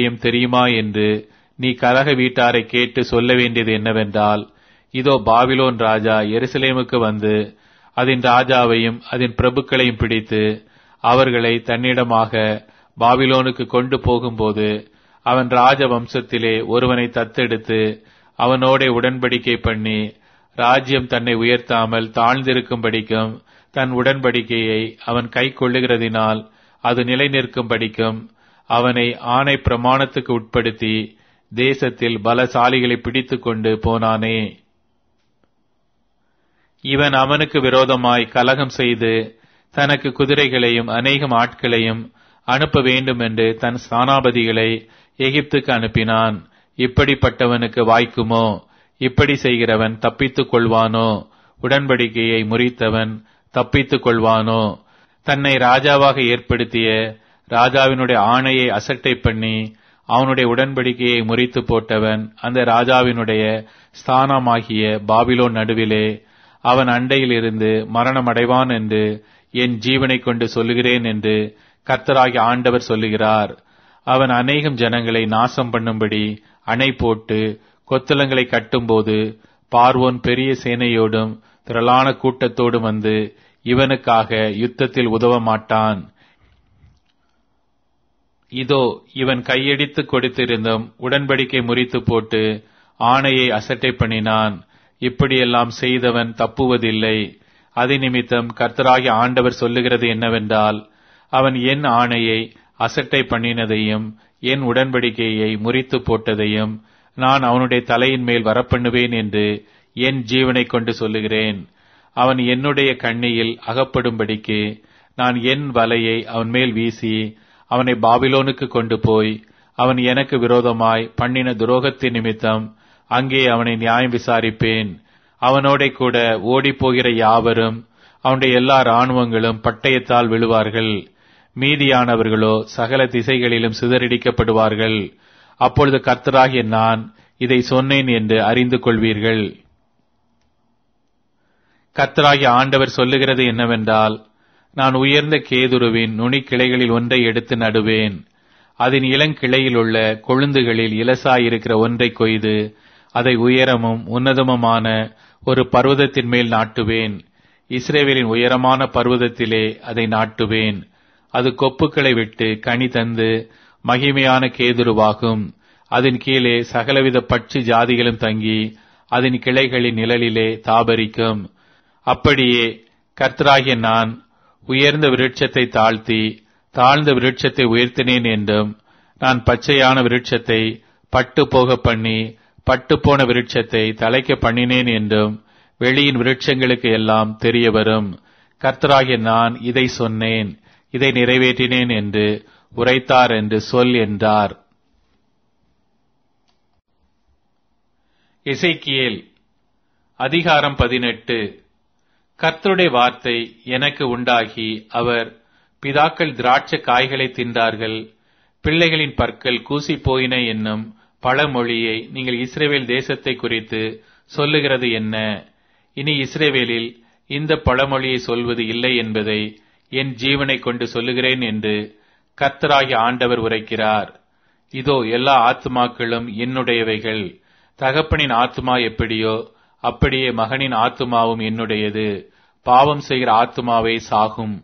விஷயம் தெரியுமா என்று நீ கலக வீட்டாரை கேட்டு சொல்ல வேண்டியது என்னவென்றால், இதோ பாபிலோன் ராஜா எருசலேமுக்கு வந்து அதன் ராஜாவையும் அதன் பிரபுக்களையும் பிடித்து அவர்களை தன்னிடமாக பாபிலோனுக்கு கொண்டு போகும்போது அவன் ராஜ வம்சத்திலே ஒருவனை தத்தெடுத்து அவனோட உடன்படிக்கை பண்ணி ராஜ்யம் தன்னை உயர்த்தாமல் தாழ்ந்திருக்கும்படிக்கும் தன் உடன்படிக்கையை அவன் கை கொள்ளுகிறதினால் அது நிலை நிற்கும்படிக்கும் அவனை ஆணை பிரமாணத்துக்கு உட்படுத்தி தேசத்தில் பலசாலிகளை பிடித்துக் கொண்டு போனானே. இவன் அவனுக்கு விரோதமாய் கலகம் செய்து தனக்கு குதிரைகளையும் அநேகம் ஆட்களையும் அனுப்ப வேண்டும் என்று தன் ஸ்தானாபதிகளை எகிப்துக்கு அனுப்பினான். இப்படிப்பட்டவனுக்கு வாய்க்குமோ? இப்படி செய்கிறவன் தப்பித்துக் கொள்வானோ? உடன்படிக்கையை முறித்தவன் தப்பித்துக் கொள்வானோ? தன்னை ராஜாவாக ஏற்படுத்திய ராஜாவினுடைய ஆணையை அசட்டை பண்ணி அவனுடைய உடன்படிக்கையை முறித்து போட்டவன் அந்த ராஜாவினுடைய ஸ்தானமாகிய பாபிலோன் நடுவிலே அவன் அண்டையில் இருந்து மரணம் அடைவான் என்று என் ஜீவனை கொண்டு சொல்லுகிறேன் என்று கர்த்தராகிய ஆண்டவர் சொல்லுகிறார். அவன் அநேகம் ஜனங்களை நாசம் பண்ணும்படி அணை போட்டு கொத்தளங்களை கட்டும்போது பார்வோன் பெரிய சேனையோடும் திரளான கூட்டத்தோடும் வந்து இவனுக்காக யுத்தத்தில் உதவ மாட்டான். இதோ இவன் கையடித்து கொடுத்திருந்தும் உடன்படிக்கை முறித்து போட்டு ஆணையை அசட்டை பண்ணினான். இப்படியெல்லாம் செய்தவன் தப்புவதில்லை. அது நிமித்தம் கர்த்தராகிய ஆண்டவர் சொல்லுகிறது என்னவென்றால், அவன் என் ஆணையை அசட்டை பண்ணினதையும் என் உடன்படிக்கையை முறித்து போட்டதையும் நான் அவனுடைய தலையின் மேல் வரப்பண்ணுவேன் என்று என் ஜீவனை கொண்டு சொல்லுகிறேன். அவன் என்னுடைய கண்ணியில் அகப்படும்படிக்கு நான் என் வலையை அவன் மேல் வீசி அவனை பாபிலோனுக்கு கொண்டு போய் அவன் எனக்கு விரோதமாய் பண்ணின துரோகத்தின் நிமித்தம் அங்கே அவனை நியாயம் விசாரிப்பேன். அவனோட கூட ஓடிப்போகிற யாவரும் அவனுடைய எல்லா இராணுவங்களும் பட்டயத்தால் விழுவார்கள். மீதியானவர்களோ சகல திசைகளிலும் சிதறடிக்கப்படுவார்கள். அப்பொழுது கர்த்தராகிய நான் இதை சொன்னேன் என்று அறிந்து கொள்வீர்கள். கர்த்தராகிய ஆண்டவர் சொல்லுகிறது என்னவென்றால், நான் உயர்ந்த கேதுருவின் நுனிக்கிளைகளில் ஒன்றை எடுத்து நடுவேன். அதன் இளங்கிளையில் உள்ள கொழுந்துகளில் இலசாயிருக்கிற ஒன்றை கொய்து அதை உயரமும் உன்னதமுமான ஒரு பர்வதத்தின் மேல் நாட்டுவேன். இஸ்ரவேலின் உயரமான பர்வதத்திலே அதை நாட்டுவேன். அது கொப்புக்களை விட்டு கனி தந்து மகிமையான கேதுருவாகும். அதன் கீழே சகலவித பட்சி ஜாதிகளும் தங்கி அதன் கிளைகளின் நிழலிலே தாபரிக்கும். அப்படியே கர்த்தராகிய நான் உயர்ந்த விருட்சத்தை தாழ்த்தி தாழ்ந்த விருட்சத்தை உயர்த்தினேன் என்றும், நான் பச்சையான விருட்சத்தை பட்டு போக பண்ணி பட்டுப்போன விருட்சத்தை தலைக்க பண்ணினேன் என்றும் வெளியின் விருட்சங்களுக்கு எல்லாம் தெரிய வரும். கர்த்தராகிய நான் இதை சொன்னேன், இதை நிறைவேற்றினேன் என்று உரைத்தார் என்று சொல் என்றார். எசேக்கியேல் அதிகாரம் 18. கர்த்தருடைய வார்த்தை எனக்கு உண்டாகி, அவர், பிதாக்கள் திராட்சை காய்களை தின்றார்கள், பிள்ளைகளின் பற்கள் கூசி போயின என்னும் பழமொழியை நீங்கள் இஸ்ரவேல் தேசத்தை குறித்து சொல்லுகிறது என்ன? இனி இஸ்ரவேலில் இந்த பழமொழியை சொல்வது இல்லை என்பதை என் ஜீவனை கொண்டு சொல்லுகிறேன் என்று கர்த்தராகிய ஆண்டவர் உரைக்கிறார். இதோ எல்லா ஆத்துமாக்களும் என்னுடையவைகள். தகப்பனின் ஆத்துமா எப்படியோ அப்படியே மகனின் ஆத்துமாவும் என்னுடையது. பாவம் செய்கிற ஆத்துமாவே சாகும்.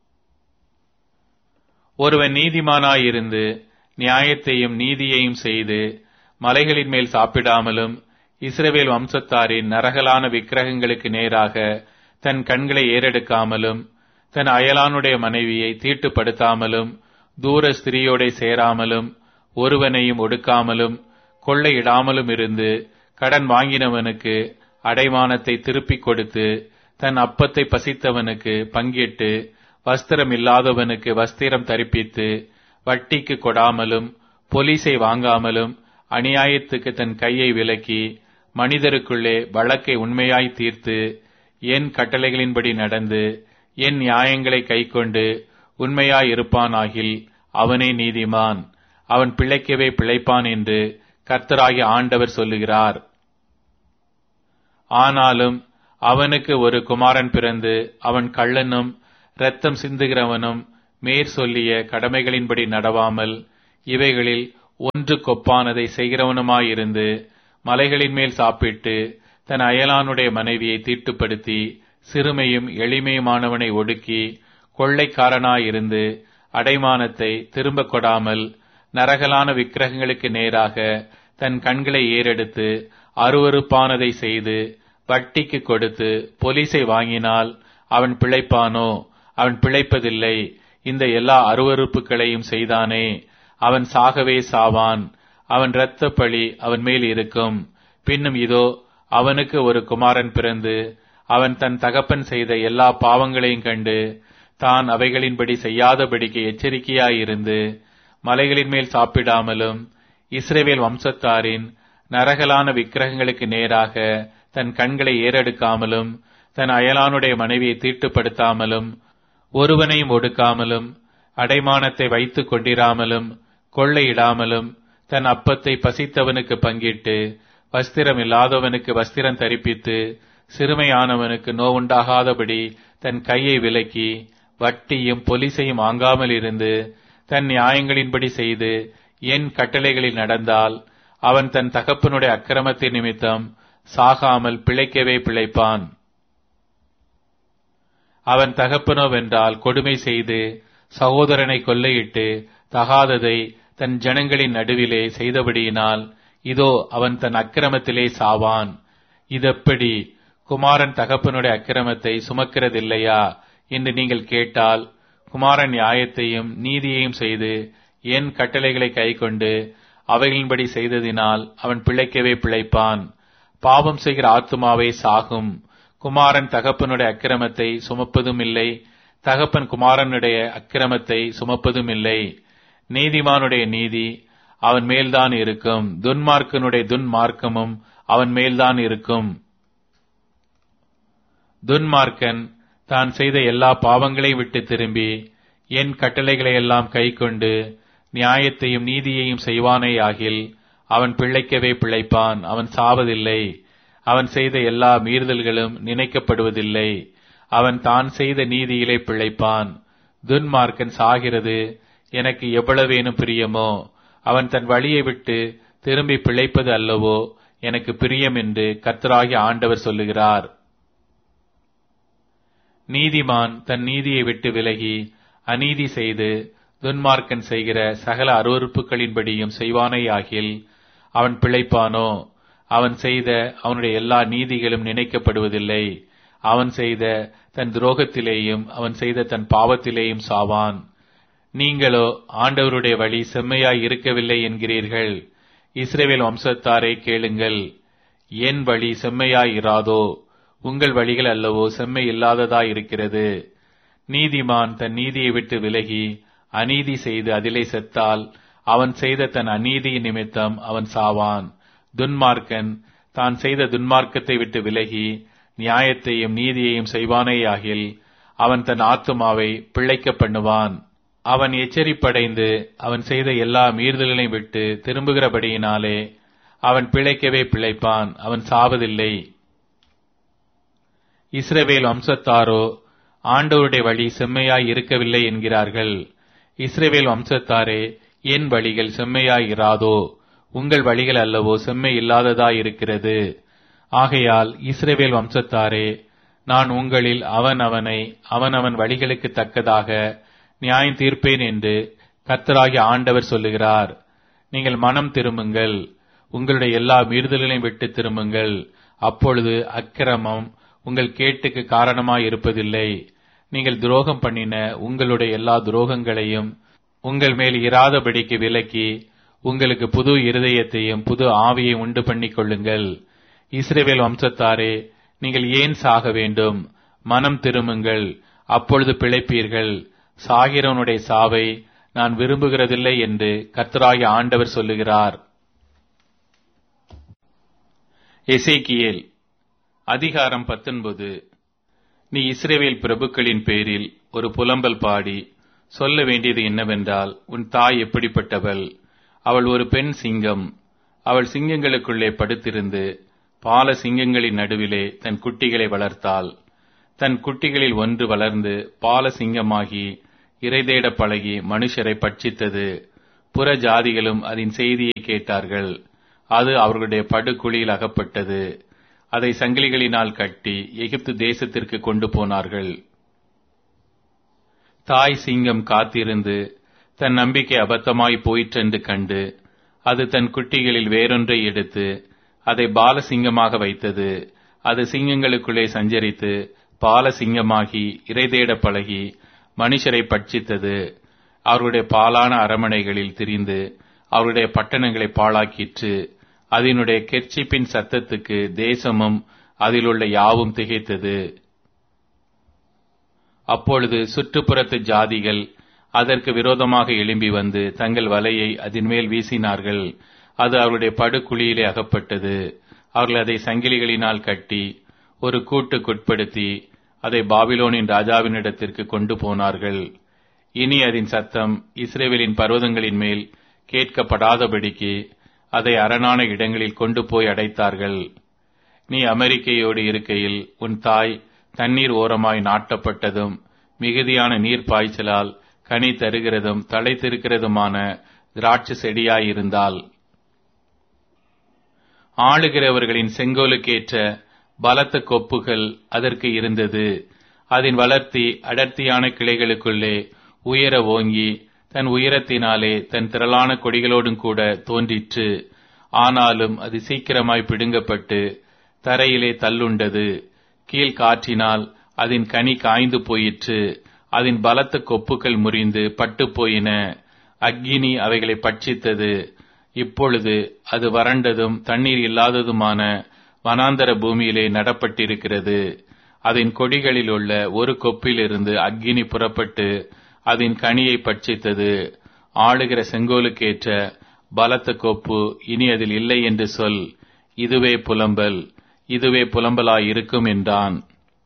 ஒருவன் நீதிமானாயிருந்து நியாயத்தையும் நீதியையும் செய்து மலைகளின் மேல் சாப்பிடாமலும் இஸ்ரவேல் வம்சத்தாரின் நரகலான விக்கிரகங்களுக்கு நேராக தன் கண்களை ஏறெடுக்காமலும் தன் அயலானுடைய மனைவியை தீட்டுப்படுத்தாமலும் தூர ஸ்திரீயோட சேராமலும் ஒருவனையும் ஒடுக்காமலும் கொள்ளையிடாமலும் இருந்து கடன் வாங்கினவனுக்கு அடைமானத்தை திருப்பிக் கொடுத்து தன் அப்பத்தை பசித்தவனுக்கு பங்கிட்டு வஸ்திரம் இல்லாதவனுக்கு வஸ்திரம் தரிப்பித்து வட்டிக்கு கொடாமலும் பொலிசை வாங்காமலும் அநியாயத்துக்கு தன் கையை விலக்கி மனிதருக்குள்ளே வழக்கை உண்மையாய் தீர்த்து என் கட்டளைகளின்படி நடந்து என் நியாயங்களை கைக்கொண்டு உண்மையாயிருப்பானாகில் அவனே நீதிமான், அவன் பிழைக்கவே பிழைப்பான் என்று கர்த்தராகிய ஆண்டவர் சொல்லுகிறார். ஆனாலும் அவனுக்கு ஒரு குமாரன் பிறந்து அவன் கள்ளனும் இரத்தம் சிந்துகிறவனும் மேற் சொல்லிய கடமைகளின்படி நடவாமல் இவைகளில் ஒன்று கொப்பானதை செய்கிறவனுமாயிருந்து மலைகளின் மேல் சாப்பிட்டு தன் அயலானுடைய மனைவியை தீட்டுப்படுத்தி சிறுமையும் எளிமையுமானவனை ஒடுக்கி கொள்ளைக்காரனாயிருந்து அடைமானத்தை திரும்ப கொடாமல் நரகலான விக்கிரகங்களுக்கு நேராக தன் கண்களை ஏறெடுத்து அருவருப்பானதை செய்து வட்டிக்கு கொடுத்து பொலிசை வாங்கினால் அவன் பிழைப்பானோ? அவன் பிழைப்பதில்லை. இந்த எல்லா அருவருப்புகளையும் செய்தானே, அவன் சாகவே சாவான். அவன் இரத்த பழி அவன் மேல் இருக்கும். பின்னும் இதோ அவனுக்கு ஒரு குமாரன் பிறந்து அவன் தன் தகப்பன் செய்த எல்லா பாவங்களையும் கண்டு தான் அவைகளின்படி செய்யாதபடிக்கு எச்சரிக்கையாயிருந்து மலைகளின் மேல் சாப்பிடாமலும் இஸ்ரவேல் வம்சத்தாரின் நரகலான விக்கிரகங்களுக்கு நேராக தன் கண்களை ஏறெடுக்காமலும் தன் அயலானுடைய மனைவியை தீட்டுப்படுத்தாமலும் ஒருவனையும் ஒடுக்காமலும் அடைமானத்தை வைத்துக் கொண்டிராமலும் கொள்ளையிடாமலும் தன் அப்பத்தை பசித்தவனுக்கு பங்கிட்டு வஸ்திரம் இல்லாதவனுக்கு வஸ்திரம் தரிப்பித்து சிறுமையானவனுக்கு நோவுண்டாகாதபடி தன் கையை விலக்கி வட்டியும் பொலிசையும் வாங்காமல் இருந்து தன் நியாயங்களின்படி செய்து என் கட்டளைகளில் நடந்தால் அவன் தன் தகப்பனுடைய அக்கிரமத்தின் நிமித்தம் சாகாமல் பிழைக்கவே பிழைப்பான். அவன் தகப்பனோவென்றால் கொடுமை செய்து சகோதரனை கொள்ளையிட்டு தகாததை தன் ஜனங்களின் நடுவிலே செய்தபடியினால் இதோ அவன் தன் அக்கிரமத்திலே சாவான். இதெப்படி? குமாரன் தகப்பனுடைய அக்கிரமத்தை சுமக்கிறதில்லையா என்று நீங்கள் கேட்டால், குமாரன் நியாயத்தையும் நீதியையும் செய்து என் கட்டளைகளை கைக்கொண்டு அவைகளின்படி செய்ததினால் அவன் பிழைக்கவே பிழைப்பான். பாவம் செய்கிற ஆத்துமாவே சாகும். குமாரன் தகப்பனுடைய அக்கிரமத்தை சுமப்பதும் இல்லை, தகப்பன் குமாரனுடைய அக்கிரமத்தை சுமப்பதும் இல்லை. நீதிமானுடைய நீதி அவன் மேல்தான் இருக்கும், துன்மார்க்கனுடைய துன்மார்க்கமும் அவன் மேல்தான் இருக்கும். துன்மார்க்கன் தான் செய்த எல்லா பாவங்களையும் விட்டு திரும்பி என் கட்டளைகளையெல்லாம் கைக்கொண்டு நியாயத்தையும் நீதியையும் செய்வானேயாகில் அவன் பிழைக்கவே பிழைப்பான், அவன் சாவதில்லை. அவன் செய்த எல்லா மீறுதல்களும் நினைக்கப்படுவதில்லை. அவன் தான் செய்த நீதியிலே பிழைப்பான். துன்மார்க்கன் சாகிறது எனக்கு எவ்வளவேனும் பிரியமோ, அவன் தன் வழியை விட்டு திரும்பி பிழைப்பது அல்லவோ எனக்கு பிரியம் என்று கர்த்தராகிய ஆண்டவர் சொல்லுகிறார். நீதிமான் தன் நீதியை விட்டு விலகி அநீதி செய்து துன்மார்க்கன் செய்கிற சகல அருவருப்புகளின்படியும் செய்வானேயாகில் அவன் பிழைப்பானோ? அவன் செய்த அவனுடைய எல்லா நீதிகளும் நினைக்கப்படுவதில்லை. அவன் செய்த தன் துரோகத்திலேயும் அவன் செய்த தன் பாவத்திலேயும் சாவான். நீங்களோ ஆண்டவருடைய வழி செம்மையாய் இருக்கவில்லை என்கிறீர்கள். இஸ்ரவேல் வம்சத்தாரை கேளுங்கள், என் வழி செம்மையாய் இராதோ? உங்கள் வழிகள் அல்லவோ செம்மை இல்லாததாயிருக்கிறது. நீதிமான் தன் நீதியை விட்டு விலகி அநீதி செய்து அதிலே செத்தால் அவன் செய்த தன் அநீதியின் நிமித்தம் அவன் சாவான். துன்மார்க்கன் தான் செய்த துன்மார்க்கத்தை விட்டு விலகி நியாயத்தையும் நீதியையும் செய்வானேயாகில் அவன் தன் ஆத்துமாவை பிழைக்க பண்ணுவான். அவன் எச்சரிப்படைந்து அவன் செய்த எல்லா மீறுதல்களையும் விட்டு திரும்புகிறபடியினாலே அவன் பிழைக்கவே பிழைப்பான், அவன் சாவதில்லை. இஸ்ரவேல் வம்சத்தாரோ ஆண்டவருடைய வழி செம்மையாய் இருக்கவில்லை என்கிறார்கள். இஸ்ரவேல் வம்சத்தாரே, என் வழிகள் செம்மையாய் இராதோ? உங்கள் வழிகள் அல்லவோ செம்மை இல்லாததாயிருக்கிறது. ஆகையால் இஸ்ரவேல் வம்சத்தாரே, நான் உங்களில் அவனவன் வழிகளுக்கு தக்கதாக நியாயம் தீர்ப்பேன் என்று கர்த்தராகிய ஆண்டவர் சொல்லுகிறார். நீங்கள் மனம் திரும்புங்கள், உங்களுடைய எல்லா மீறுதல்களையும் விட்டு திரும்புங்கள். அப்பொழுது அக்கிரமம் உங்கள் கேட்டுக்கு காரணமாய் இருப்பதில்லை. நீங்கள் துரோகம் பண்ணின உங்களுடைய எல்லா துரோகங்களையும் உங்கள் மேல் இராதபடிக்கு விலக்கி உங்களுக்கு புது இருதயத்தையும் புது ஆவியை உண்டு பண்ணிக் கொள்ளுங்கள். இஸ்ரவேல் வம்சத்தாரே, நீங்கள் ஏன் சாக வேண்டும்? மனம் திரும்புங்கள், அப்பொழுது பிழைப்பீர்கள். சாகிறவனுடைய சாவை நான் விரும்புகிறதில்லை என்று கர்த்தராகிய ஆண்டவர் சொல்லுகிறார். எசேக்கியேல் அதிகாரம் 19. நீ இஸ்ரவேல் பிரபுக்களின் பேரில் ஒரு புலம்பல் பாடி சொல்ல வேண்டியது என்னவென்றால், உன் தாய் எப்படிப்பட்டவள்? அவள் ஒரு பெண் சிங்கம். அவள் சிங்கங்களுக்குள்ளே படுத்திருந்து பால சிங்கங்களின் நடுவிலே தன் குட்டிகளை வளர்த்தாள். தன் குட்டிகளில் ஒன்று வளர்ந்து பால சிங்கமாகி இரைதேட பழகி மனுஷரை பட்சித்தது. புற ஜாதிகளும் அதன் செய்தியை கேட்டார்கள். அது அவர்களுடைய படுகுழியில் அகப்பட்டது. அதை சங்கிலிகளினால் கட்டி எகிப்து தேசத்திற்கு கொண்டு போனார்கள். தாய் சிங்கம் காத்திருந்து தன் நம்பிக்கை அபத்தமாய் போயிற்றென்று கண்டு அது தன் குட்டிகளில் வேறொன்றை எடுத்து அதை பாலசிங்கமாக வைத்தது. அது சிங்கங்களுக்குள்ளே சஞ்சரித்து பாலசிங்கமாகி இரைதேட பழகி மனுஷரை பட்சித்தது. அவருடைய பாலான அரமனைகளில் திரிந்து அவருடைய பட்டணங்களை பாழாக்கிற்று. அதனுடைய கெர்ச்சிப்பின் சத்தத்துக்கு தேசமும் அதிலுள்ள யாவும் திகைத்தது. அப்பொழுது சுற்றுப்புறத்து ஜாதிகள் அதற்கு விரோதமாக எழும்பி வந்து தங்கள் வலையை அதன் மேல் வீசினார்கள். அது அவருடைய படுகுழியிலே அகப்பட்டது. அவர்கள் அதை சங்கிலிகளினால் கட்டி ஒரு கூட்டுக்குட்படுத்தி அதை பாபிலோனின் ராஜாவினிடத்திற்கு கொண்டு போனார்கள். இனி அதன் சத்தம் இஸ்ரவேலின் பர்வதங்களின் மேல் கேட்கப்படாதபடிக்கு அதை அரணான இடங்களில் கொண்டு போய் அடைத்தார்கள். நீ அமெரிக்கையோடு இருக்கையில் உன் தாய் தண்ணீர் ஓரமாய் நாட்டப்பட்டதும் மிகுதியான நீர் பாய்ச்சலால் கனி தருகிறதும் தழைத்திருக்கிறதுமான திராட்சை செடியாயிருந்தால், ஆளுகிறவர்களின் செங்கோலுக்கேற்ற பலத்த கொப்புகள் அதற்கு இருந்தது. அதன் வளர்த்தி அடர்த்தியான கிளைகளுக்குள்ளே உயர ஓங்கி தன் உயரத்தினாலே தன் திரளான கொடிகளோடும் கூட தோன்றிற்று. ஆனாலும் அது சீக்கிரமாய் பிடுங்கப்பட்டு தரையிலே தள்ளுண்டது. கீழ் காற்றினால் அதன் கனி காய்ந்து போயிற்று. அதன் பலத்த கொப்புகள் முறிந்து பட்டு போயின. அக்கினி அவைகளை பட்சித்தது. இப்பொழுது அது வறண்டதும் தண்ணீர் இல்லாததுமான வனாந்தர பூமியிலே நடப்பட்டிருக்கிறது. அதன் கொடிகளில் உள்ள ஒரு கொப்பிலிருந்து அக்கினி புறப்பட்டு அதன் கனியை பட்சித்தது. ஆளுகிற செங்கோலுக்கேற்ற பலத்த கொப்பு இனி அதில் இல்லை என்று சொல். இதுவே புலம்பல், இதுவே புலம்பலாயிருக்கும் என்றான்.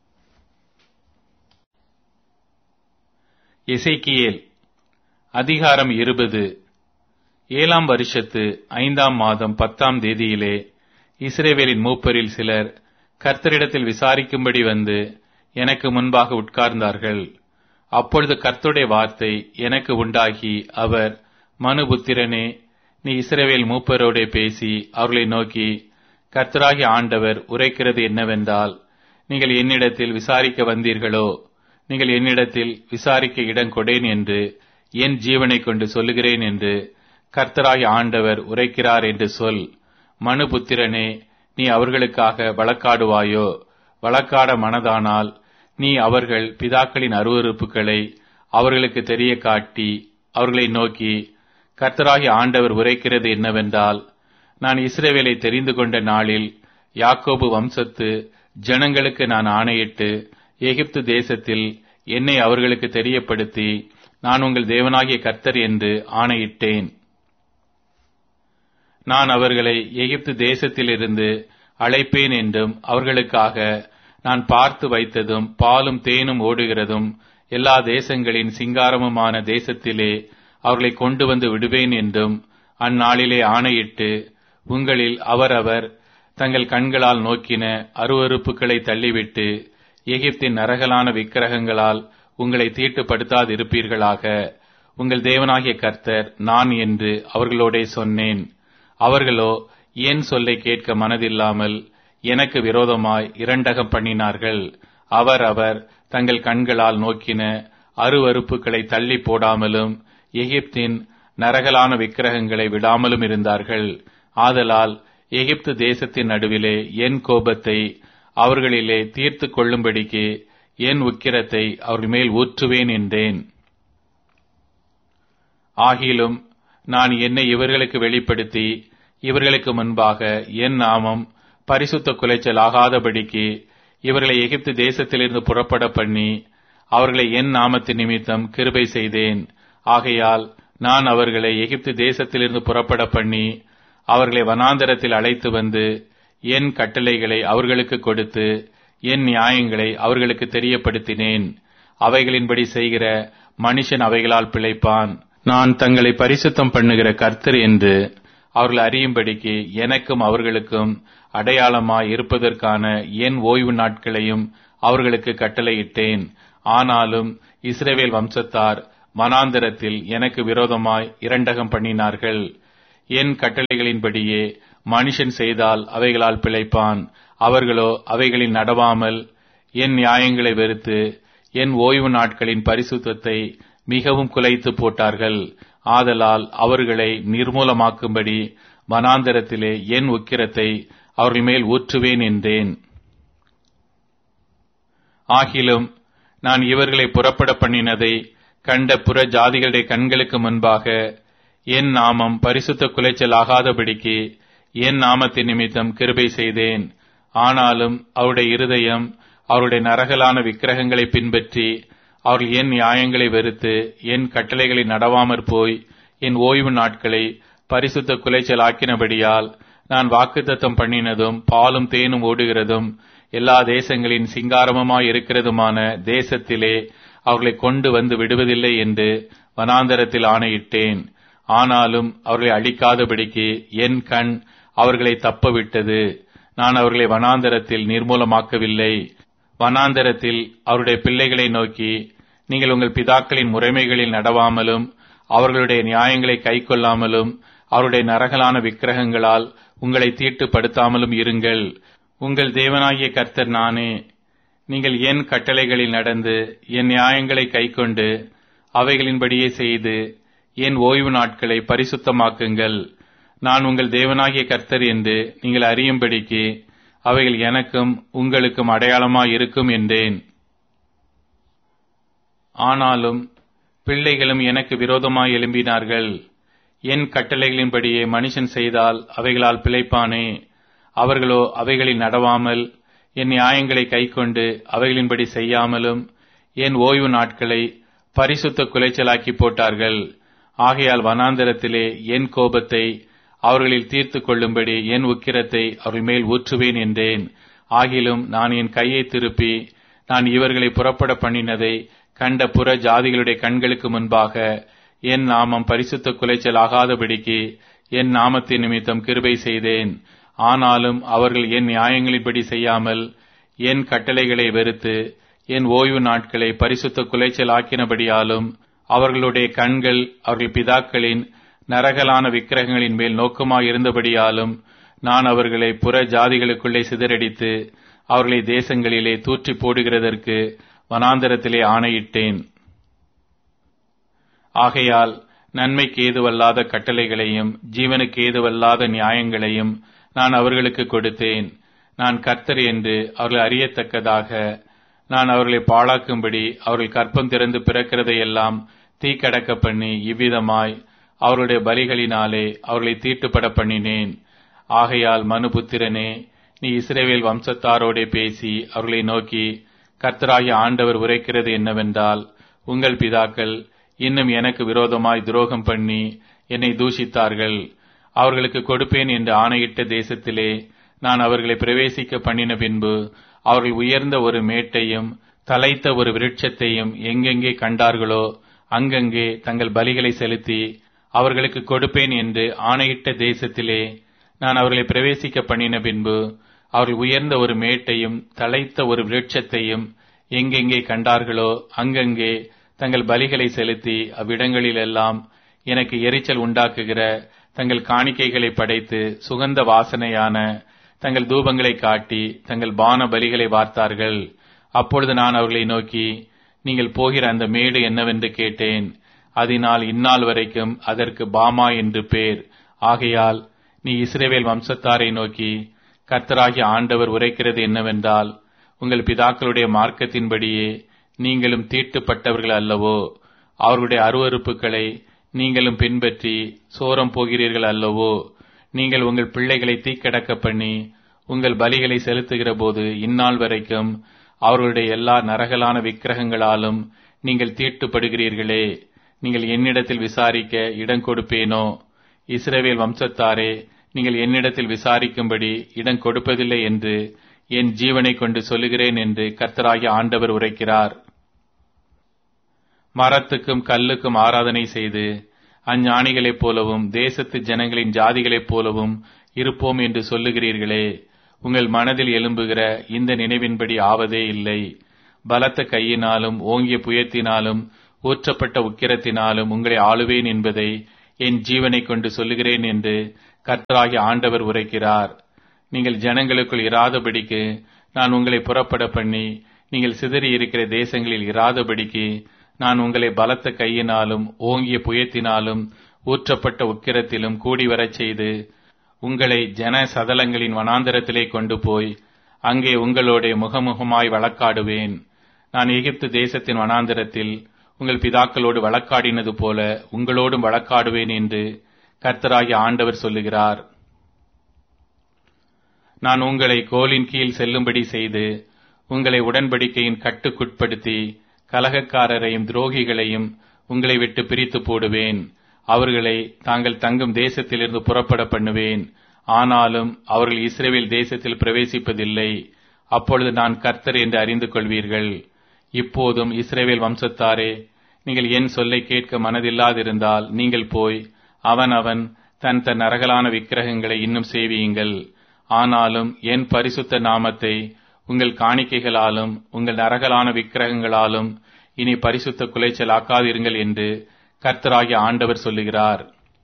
எசேக்கியேல் அதிகாரம் 20. 7ஆம் வருஷத்து 5ஆம் மாதம் 10ஆம் தேதியிலே இஸ்ரவேலின் மூப்பரில் சிலர் கர்த்தரிடத்தில் விசாரிக்கும்படி வந்து எனக்கு முன்பாக உட்கார்ந்தார்கள். அப்பொழுது கர்த்தருடைய வார்த்தை எனக்கு உண்டாகி, அவர், மனுபுத்திரனே, நீ இஸ்ரவேல் மூப்பரோடே பேசி அவர்களை நோக்கி, கர்த்தராகிய ஆண்டவர் உரைக்கிறது என்னவென்றால், நீங்கள் என்னிடத்தில் விசாரிக்க வந்தீர்களோ? நீங்கள் என்னிடத்தில் விசாரிக்க இடம் கொடேன் என்று என் ஜீவனை கொண்டு சொல்லுகிறேன் என்று கர்த்தராகிய ஆண்டவர் உரைக்கிறார் என்று சொல். மனுபுத்திரனே, நீ அவர்களுக்காக வழக்காடுவாயோ? வழக்காட மனதானால் நீ அவர்கள் பிதாக்களின் அருவருப்புகளை அவர்களுக்கு தெரிய காட்டி அவர்களை நோக்கி, கர்த்தராகிய ஆண்டவர் உரைக்கிறது என்னவென்றால், நான் இஸ்ரவேலை தெரிந்து கொண்ட நாளில் யாக்கோபு வம்சத்து ஜனங்களுக்கு நான் ஆணையிட்டு எகிப்து தேசத்தில் என்னை அவர்களுக்கு தெரியப்படுத்தி நான் உங்கள் தேவனாகிய கர்த்தர் என்று ஆணையிட்டேன். நான் அவர்களை எகிப்து தேசத்திலிருந்து அழைப்பேன் என்றும் அவர்களுக்காக நான் பார்த்து வைத்ததும் பாலும் தேனும் ஓடுகிறதும் எல்லா தேசங்களின் சிங்காரமுமான தேசத்திலே அவர்களை கொண்டு வந்து விடுவேன் என்றும் அந்நாளிலே ஆணையிட்டு, உங்களில் அவரவர் தங்கள் கண்களால் நோக்கின அருவருப்புகளை தள்ளிவிட்டு எகிப்தின் நரகலான விக்கிரகங்களால் உங்களை தீட்டுப்படுத்தாதிருப்பீர்களாக. உங்கள் தேவனாகிய கர்த்தர் நான் என்று அவர்களோடே சொன்னேன். அவர்களோ என் சொல்லை கேட்க மனதில்லாமல் எனக்கு விரோதமாய் இரண்டகம் பண்ணினார்கள். அவர் தங்கள் கண்களால் நோக்கின அருவருப்புகளை தள்ளி போடாமலும் எகிப்தின் நரகலான விக்கிரகங்களை விடாமலும் இருந்தார்கள். ஆதலால் எகிப்து தேசத்தின் நடுவிலே என் கோபத்தை அவர்களிலே தீர்த்து கொள்ளும்படிக்கு என் உக்கிரத்தை அவர்கள் மேல் ஊற்றுவேன் என்றேன். ஆகிலும் நான் என்னை இவர்களுக்கு வெளிப்படுத்தி இவர்களுக்கு முன்பாக என் நாமம் பரிசுத்த குலைச்சல் ஆகாதபடிக்கு இவர்களை எகிப்து தேசத்திலிருந்து புறப்பட பண்ணி அவர்களை என் நாமத்தின் நிமித்தம் கிருபை செய்தேன். ஆகையால் நான் அவர்களை எகிப்து தேசத்திலிருந்து புறப்பட பண்ணி அவர்களை வனாந்தரத்தில் அழைத்து வந்து என் கட்டளைகளை அவர்களுக்கு கொடுத்து என் நியாயங்களை அவர்களுக்கு தெரியப்படுத்தினேன். அவைகளின்படி செய்கிற மனுஷன் அவைகளால் பிழைப்பான். நான் தங்களை பரிசுத்தம் பண்ணுகிற கர்த்தர் என்று அவர்கள் அறியும்படிக்கு எனக்கும் அவர்களுக்கும் அடையாளமாய் இருப்பதற்கான என் ஓய்வு நாட்களையும் அவர்களுக்கு கட்டளையிட்டேன். ஆனாலும் இஸ்ரவேல் வம்சத்தார் வனாந்தரத்தில் எனக்கு விரோதமாய் இரண்டகம் பண்ணினார்கள். என் கட்டளைகளின்படியே மனுஷன் செய்தால் அவைகளால் பிழைப்பான். அவர்களோ அவைகளில் நடவாமல் என் நியாயங்களை வெறுத்து என் ஓய்வு நாட்களின் பரிசுத்தத்தை மிகவும் குலைத்து போட்டார்கள். ஆதலால் அவர்களை நிர்மூலமாக்கும்படி வனாந்தரத்திலே என் உக்கிரத்தை அவர்கள் மேல் ஊற்றுவேன் என்றேன். ஆகிலும் நான் இவர்களை புறப்பட பண்ணினதை கண்ட புற ஜாதிகளுடைய கண்களுக்கு முன்பாக என் நாமம் பரிசுத்த குலைச்சல் ஆகாதபடிக்கு என் நாமத்தின் நிமித்தம் கிருபை செய்தேன். ஆனாலும் அவருடைய இருதயம் அவருடைய நரகலான விக்கிரகங்களை பின்பற்றி அவர்கள் என் நியாயங்களை வெறுத்து என் கட்டளைகளை நடவாமற் போய் என் ஓய்வு நாட்களை பரிசுத்த குலைச்சல் ஆக்கினபடியால் நான் வாக்குத்தத்தம் பண்ணினதும் பாலும் தேனும் ஓடுகிறதும் எல்லா தேசங்களின் சிங்காரமுமாய் இருக்கிறதுமான தேசத்திலே அவர்களை கொண்டு வந்து விடுவதில்லை என்று வனாந்தரத்தில் ஆணையிட்டேன். ஆனாலும் அவர்களை அழிக்காதபடிக்கு என் கண் அவர்களை தப்பவிட்டது. நான் அவர்களை வனாந்தரத்தில் நிர்மூலமாக்கவில்லை. வனாந்தரத்தில் அவருடைய பிள்ளைகளை நோக்கி, நீங்கள் உங்கள் பிதாக்களின் முறைமைகளில் நடவாமலும் அவர்களுடைய நியாயங்களை கைக்கொள்ளாமலும் அவருடைய நரகலான விக்கிரகங்களால் உங்களை தீட்டுப்படுத்தாமலும் இருங்கள். உங்கள் தேவனாகிய கர்த்தர் நானே. நீங்கள் என் கட்டளைகளில் நடந்து என் நியாயங்களை கைக்கொண்டு அவைகளின்படியே செய்து என் ஓய்வு நாட்களை பரிசுத்தமாக்குங்கள். நான் உங்கள் தேவனாகிய கர்த்தர் என்று நீங்கள் அறியும்படிக்கு அவைகள் எனக்கும் உங்களுக்கும் அடையாளமாய் இருக்கும் என்றேன். ஆனாலும் பிள்ளைகளும் எனக்கு விரோதமாய் எழும்பினார்கள். என் கட்டளைகளின்படியே மனுஷன் செய்தால் அவைகளால் பிழைப்பானே. அவர்களோ அவைகளில் நடவாமல் என் நியாயங்களை கைக்கொண்டு அவைகளின்படி செய்யாமலும் என் ஓய்வு நாட்களை பரிசுத்த குலைச்சலாக்கி போட்டார்கள். ஆகையால் வனாந்தரத்திலே என் கோபத்தை அவர்களில் தீர்த்து கொள்ளும்படி என் உக்கிரத்தை அவர்கள் மேல் ஊற்றுவேன் என்றேன். ஆகிலும் நான் என் கையை திருப்பி நான் இவர்களை புறப்பட பண்ணினதை கண்ட புற ஜாதிகளுடைய கண்களுக்கு முன்பாக என் நாமம் பரிசுத்த குலைச்சல் ஆகாதபடிக்கு என் நாமத்தின் நிமித்தம் கிருபை செய்தேன். ஆனாலும் அவர்கள் என் நியாயங்களின்படி செய்யாமல் என் கட்டளைகளை வெறுத்து என் ஓய்வு நாட்களை பரிசுத்த குலைச்சல் ஆக்கினபடியாலும் அவர்களுடைய கண்கள் அவர்கள் பிதாக்களின் நரகலான விக்கிரகங்களின் மேல் நோக்கமாயிருந்தபடியாலும் நான் அவர்களை புற ஜாதிகளுக்குள்ளே சிதறடித்து அவர்களை தேசங்களிலே தூற்றி போடுகிறதற்கு வனாந்தரத்திலே ஆணையிட்டேன். ஆகையால் நன்மைக்கு ஏதுவல்லாத கட்டளைகளையும் ஜீவனுக்கு ஏதுவல்லாத நியாயங்களையும் நான் அவர்களுக்கு கொடுத்தேன். நான் கர்த்தர் என்று அவர்கள் அறியத்தக்கதாக நான் அவர்களை பாழாக்கும்படி அவர்கள் கற்பம் திறந்து பிறக்கிறதையெல்லாம் தீக்கடக்க பண்ணி இவ்விதமாய் அவருடைய பலிகளினாலே அவர்களை தீட்டுப்பட பண்ணினேன். ஆகையால் மனுபுத்திரனே, நீ இஸ்ரவேல் வம்சத்தாரோடே பேசி அவர்களை நோக்கி, கர்த்தராகிய ஆண்டவர் உரைக்கிறது என்னவென்றால், உங்கள் பிதாக்கள் இன்னும் எனக்கு விரோதமாய் துரோகம் பண்ணி என்னை தூஷித்தார்கள். அவர்களுக்கு கொடுப்பேன் என்று ஆணையிட்ட தேசத்திலே நான் அவர்களை பிரவேசிக்க பண்ணின பின்பு அவர்கள் உயர்ந்த ஒரு மேட்டையும் தலைத்த ஒரு விருட்சத்தையும் எங்கெங்கே கண்டார்களோ அங்கங்கே தங்கள் பலிகளை செலுத்தி அவர்களுக்கு கொடுப்பேன் என்று ஆணையிட்ட தேசத்திலே நான் அவர்களை பிரவேசிக்க பண்ணின பின்பு அவர்கள் உயர்ந்த ஒரு மேட்டையும் தலைத்த ஒரு விருட்சத்தையும் எங்கெங்கே கண்டார்களோ அங்கங்கே தங்கள் பலிகளை செலுத்தி அவ்விடங்களிலெல்லாம் எனக்கு எரிச்சல் உண்டாக்குகிற தங்கள் காணிக்கைகளை படைத்து சுகந்த வாசனையான தங்கள் தூபங்களை காட்டி தங்கள் பான பலிகளை வார்த்தார்கள். அப்பொழுது நான் அவர்களை நோக்கி, நீங்கள் போகிற அந்த மேடு என்னவென்று கேட்டேன். அதனால் இந்நாள் வரைக்கும் அதற்கு பாமா என்று பேர். ஆகையால் நீ இஸ்ரவேல் வம்சத்தாரை நோக்கி, கர்த்தராகிய ஆண்டவர் உரைக்கிறது என்னவென்றால், உங்கள் பிதாக்களுடைய மார்க்கத்தின்படியே நீங்களும் தீட்டுப்பட்டவர்கள் அல்லவோ? அவர்களுடைய அருவருப்புகளை நீங்களும் பின்பற்றி சோரம் போகிறீர்கள் அல்லவோ? நீங்கள் உங்கள் பிள்ளைகளை தீக்கடக்க பண்ணி உங்கள் பலிகளை செலுத்துகிற போது இந்நாள் வரைக்கும் அவர்களுடைய எல்லா நரகலான விக்கிரகங்களாலும் நீங்கள் தீட்டுப்படுகிறீர்களே. நீங்கள் என்னிடத்தில் விசாரிக்க இடம் கொடுப்பேனோ? இஸ்ரவேல் வம்சத்தாரே, நீங்கள் என்னிடத்தில் விசாரிக்கும்படி இடம் கொடுப்பதில்லை என்று என் ஜீவனை கொண்டு சொல்லுகிறேன் என்று கர்த்தராகிய ஆண்டவர் உரைக்கிறார். மரத்துக்கும் கல்லுக்கும் ஆராதனை செய்து அஞ்ஞானிகளைப் போலவும் தேசத்து ஜனங்களின் ஜாதிகளைப் போலவும் இருப்போம் என்று சொல்லுகிறீர்களே. உங்கள் மனதில் எழும்புகிற இந்த நினைவின்படி ஆவதே இல்லை. பலத்த கையினாலும் ஓங்கிய புயத்தினாலும் ஊற்றப்பட்ட உக்கிரத்தினாலும் உங்களை ஆளுவேன் என்பதை என் ஜீவனை கொண்டு சொல்லுகிறேன் என்று கர்த்தராகிய ஆண்டவர் உரைக்கிறார். நீங்கள் ஜனங்களுக்குள் இராதபடிக்கு நான் உங்களை புறப்பட பண்ணி, நீங்கள் சிதறி இருக்கிற தேசங்களில் இராதபடிக்கு நான் உங்களை பலத்த கையினாலும் ஓங்கிய புயத்தினாலும் ஊற்றப்பட்ட உக்கிரத்திலும் கூடி வரச் செய்து உங்களை ஜன சதலங்களின் வனாந்தரத்திலே கொண்டு போய் அங்கே உங்களோட முகமுகமாய் வழக்காடுவேன். நான் எகிப்து தேசத்தின் வனாந்தரத்தில் உங்கள் பிதாக்களோடு வழக்காடினது போல உங்களோடும் வழக்காடுவேன் என்று கர்த்தராகிய ஆண்டவர் சொல்லுகிறார். நான் உங்களை கோலின் கீழ் செல்லும்படி செய்து உங்களை உடன்படிக்கையின் கட்டுக்குட்படுத்தி கலகக்காரரையும் துரோகிகளையும் உங்களை விட்டு பிரித்து போடுவேன். அவர்களை தாங்கள் தங்கும் தேசத்திலிருந்து புறப்பட பண்ணுவேன். ஆனாலும் அவர்கள் இஸ்ரவேல் தேசத்தில் பிரவேசிப்பதில்லை. அப்பொழுது நான் கர்த்தர் என்று அறிந்து கொள்வீர்கள். இப்போதும் இஸ்ரவேல் வம்சத்தாரே, நீங்கள் என் சொல்லை கேட்க மனதில்லாதிருந்தால் நீங்கள் போய் அவன் தன் நரகலான விக்கிரகங்களை இன்னும் சேவியுங்கள். ஆனாலும் என் பரிசுத்த நாமத்தை உங்கள் காணிக்கைகளாலும் உங்கள் நரகலான விக்கிரகங்களாலும் இனி பரிசுத்த குலைச்சலாக்காதிருங்கள் என்று கர்த்தராகிய ஆண்டவர் சொல்லுகிறார்.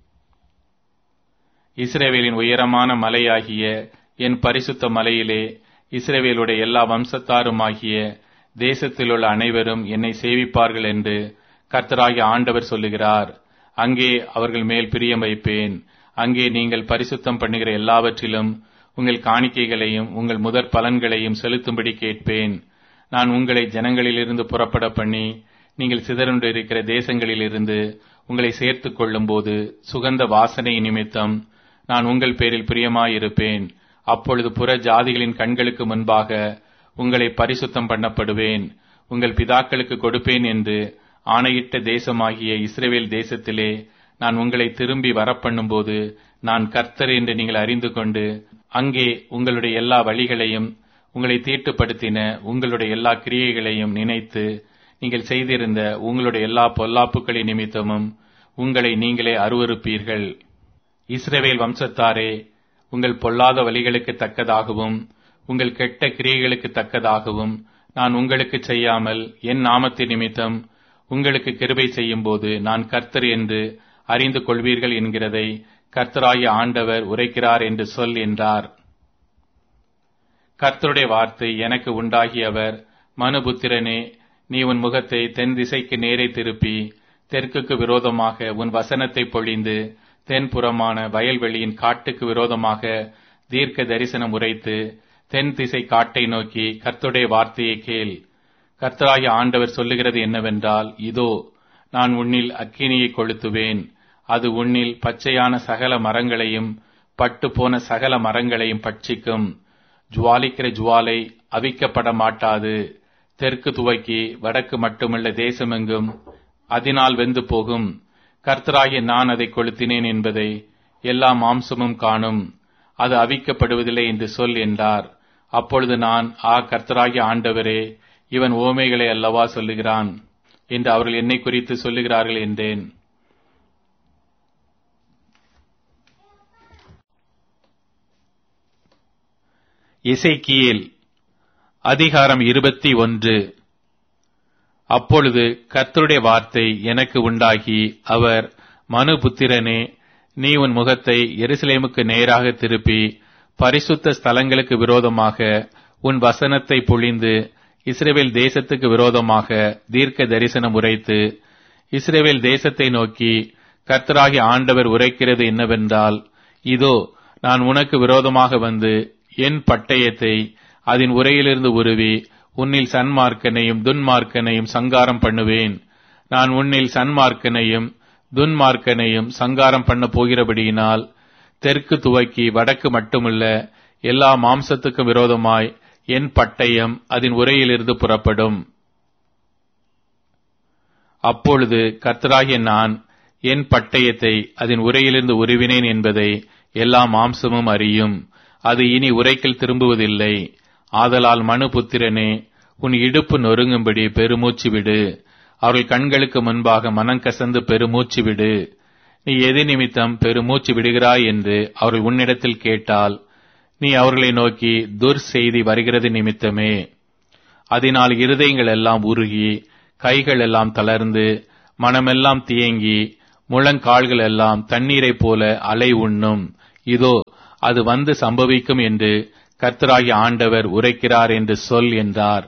இஸ்ரவேலின் உயரமான மலையாகிய என் பரிசுத்த மலையிலே இஸ்ரவேலுடைய எல்லா வம்சத்தாருமாகிய தேசத்திலுள்ள அனைவரும் என்னை சேவிப்பார்கள் என்று கர்த்தராகிய ஆண்டவர் சொல்லுகிறார். அங்கே அவர்கள் மேல் பிரியம் வைப்பேன். அங்கே நீங்கள் பரிசுத்தம் பண்ணுகிற எல்லாவற்றிலும் உங்கள் காணிக்கைகளையும் உங்கள் முதற் பலன்களையும் செலுத்தும்படி கேட்பேன். நான் உங்களை ஜனங்களிலிருந்து புறப்பட பண்ணி நீங்கள் சிதறுண்டு இருக்கிற தேசங்களிலிருந்து உங்களை சேர்த்துக் கொள்ளும் போது சுகந்த வாசனை நிமித்தம் நான் உங்கள் பேரில் பிரியமாயிருப்பேன். அப்பொழுது புற ஜாதிகளின் கண்களுக்கு முன்பாக உங்களை பரிசுத்தம் பண்ணப்படுவேன். உங்கள் பிதாக்களுக்கு கொடுப்பேன் என்று ஆணையிட்ட தேசமாகிய இஸ்ரவேல் தேசத்திலே நான் உங்களை திரும்பி வரப்பண்ணும் போது நான் கர்த்தர் என்று நீங்கள் அறிந்து கொண்டு அங்கே உங்களுடைய எல்லா வழிகளையும் உங்களை தீட்டுப்படுத்தின உங்களுடைய எல்லா கிரியைகளையும் நினைத்து நீங்கள் செய்திருந்த உங்களுடைய எல்லா பொல்லாப்புக்களின் நிமித்தமும் உங்களை நீங்களே அருவருப்பீர்கள். இஸ்ரவேல் வம்சத்தாரே, உங்கள் பொல்லாத வழிகளுக்கு தக்கதாகவும் உங்கள் கெட்ட கிரியைகளுக்கு தக்கதாகவும் நான் உங்களுக்கு செய்யாமல் என் நாமத்தின் நிமித்தம் உங்களுக்கு கிருபை செய்யும் போது நான் கர்த்தர் என்று அறிந்து கொள்வீர்கள் என்கிறதை கர்த்தராகிய ஆண்டவர் உரைக்கிறார் என்று சொல் என்றார். கர்த்தருடைய வார்த்தை எனக்கு உண்டாகியவர், மனுபுத்திரனே, நீ உன் முகத்தை தென் திசைக்கு நேரே திருப்பி தெற்குக்கு விரோதமாக உன் வசனத்தை பொழிந்து தென்புறமான வயல்வெளியின் காட்டுக்கு விரோதமாக தீர்க்க தரிசனம் உரைத்து தென் திசை காட்டை நோக்கி கர்த்தருடைய வார்த்தையை கேள். கர்த்தராகிய ஆண்டவர் சொல்லுகிறது என்னவென்றால், இதோ நான் உன்னில் அக்கினியை கொளுத்துவேன். அது உன்னில் பச்சையான சகல மரங்களையும் பட்டு போன சகல மரங்களையும் பட்சிக்கும். ஜுவாலிக்கிற ஜுவாலை அவிக்கப்பட மாட்டாது. தெற்கு துவக்கி வடக்கு மட்டுமல்ல தேசமெங்கும் அதனால் வெந்து போகும். கர்த்தராகிய நான் அதை கொளுத்தினேன் என்பதை எல்லா மாம்சமும் காணும். அது அவிக்கப்படுவதில்லை என்று சொல் என்றார். அப்பொழுது நான், கர்த்தராகிய ஆண்டவரே, இவன் ஓமைகளை அல்லவா சொல்லுகிறான் என்று அவர்கள் என்னை குறித்து சொல்லுகிறார்கள் என்றேன். எசேக்கியேல் அதிகாரம் 21. அப்பொழுது கர்த்தருடைய வார்த்தை எனக்கு உண்டாகி, அவர், மனுபுத்திரனே, நீ உன் முகத்தை எருசலேமுக்கு நேராக திருப்பி பரிசுத்த ஸ்தலங்களுக்கு விரோதமாக உன் வசனத்தை பொழிந்து இஸ்ரவேல் தேசத்துக்கு விரோதமாக தீர்க்க தரிசனம் உரைத்து இஸ்ரவேல் தேசத்தை நோக்கி கர்த்தராகிய ஆண்டவர் உரைக்கிறது என்னவென்றால், இதோ நான் உனக்கு விரோதமாக வந்து என் பட்டயத்தை அதன் உரையிலிருந்து உருவி உன்னில் சன்மார்க்கனையும் துன்மார்க்கனையும் சங்காரம் பண்ணுவேன். நான் உன்னில் சன்மார்க்கனையும் துன்மார்க்கனையும் சங்காரம் பண்ண போகிறபடியினால் தெற்கு துவக்கி வடக்கு மட்டுமல்ல எல்லா மாம்சத்துக்கும் விரோதமாய் என் பட்டயம் அதன் உரையிலிருந்து புறப்படும். அப்பொழுது கர்த்தராகிய நான் என் பட்டயத்தை அதன் உரையிலிருந்து உருவினேன் என்பதை எல்லா மாம்சமும் அறியும். அது இனி உரைக்கில் திரும்புவதில்லை. ஆதலால் மனுபுத்திரனே, உன் இடுப்பு நொறுங்கும்படி பெருமூச்சு விடு. அவர்கள் கண்களுக்கு முன்பாக மனங்கசந்து பெருமூச்சு விடு. நீ எது நிமித்தம் பெருமூச்சு விடுகிறாய் என்று அவர்கள் உன்னிடத்தில் கேட்டால், நீ அவர்களை நோக்கி, துர் செய்தி வருகிறது நிமித்தமே. அதனால் இருதயங்கள் எல்லாம் உருகி கைகள் எல்லாம் தளர்ந்து மனமெல்லாம் தியங்கி முழங்கால்கள் எல்லாம் தண்ணீரைப் போல அலை உண்ணும். இதோ அது வந்து சம்பவிக்கும் என்று கர்த்தராகிய ஆண்டவர் உரைக்கிறார் என்று சொல் என்றார்.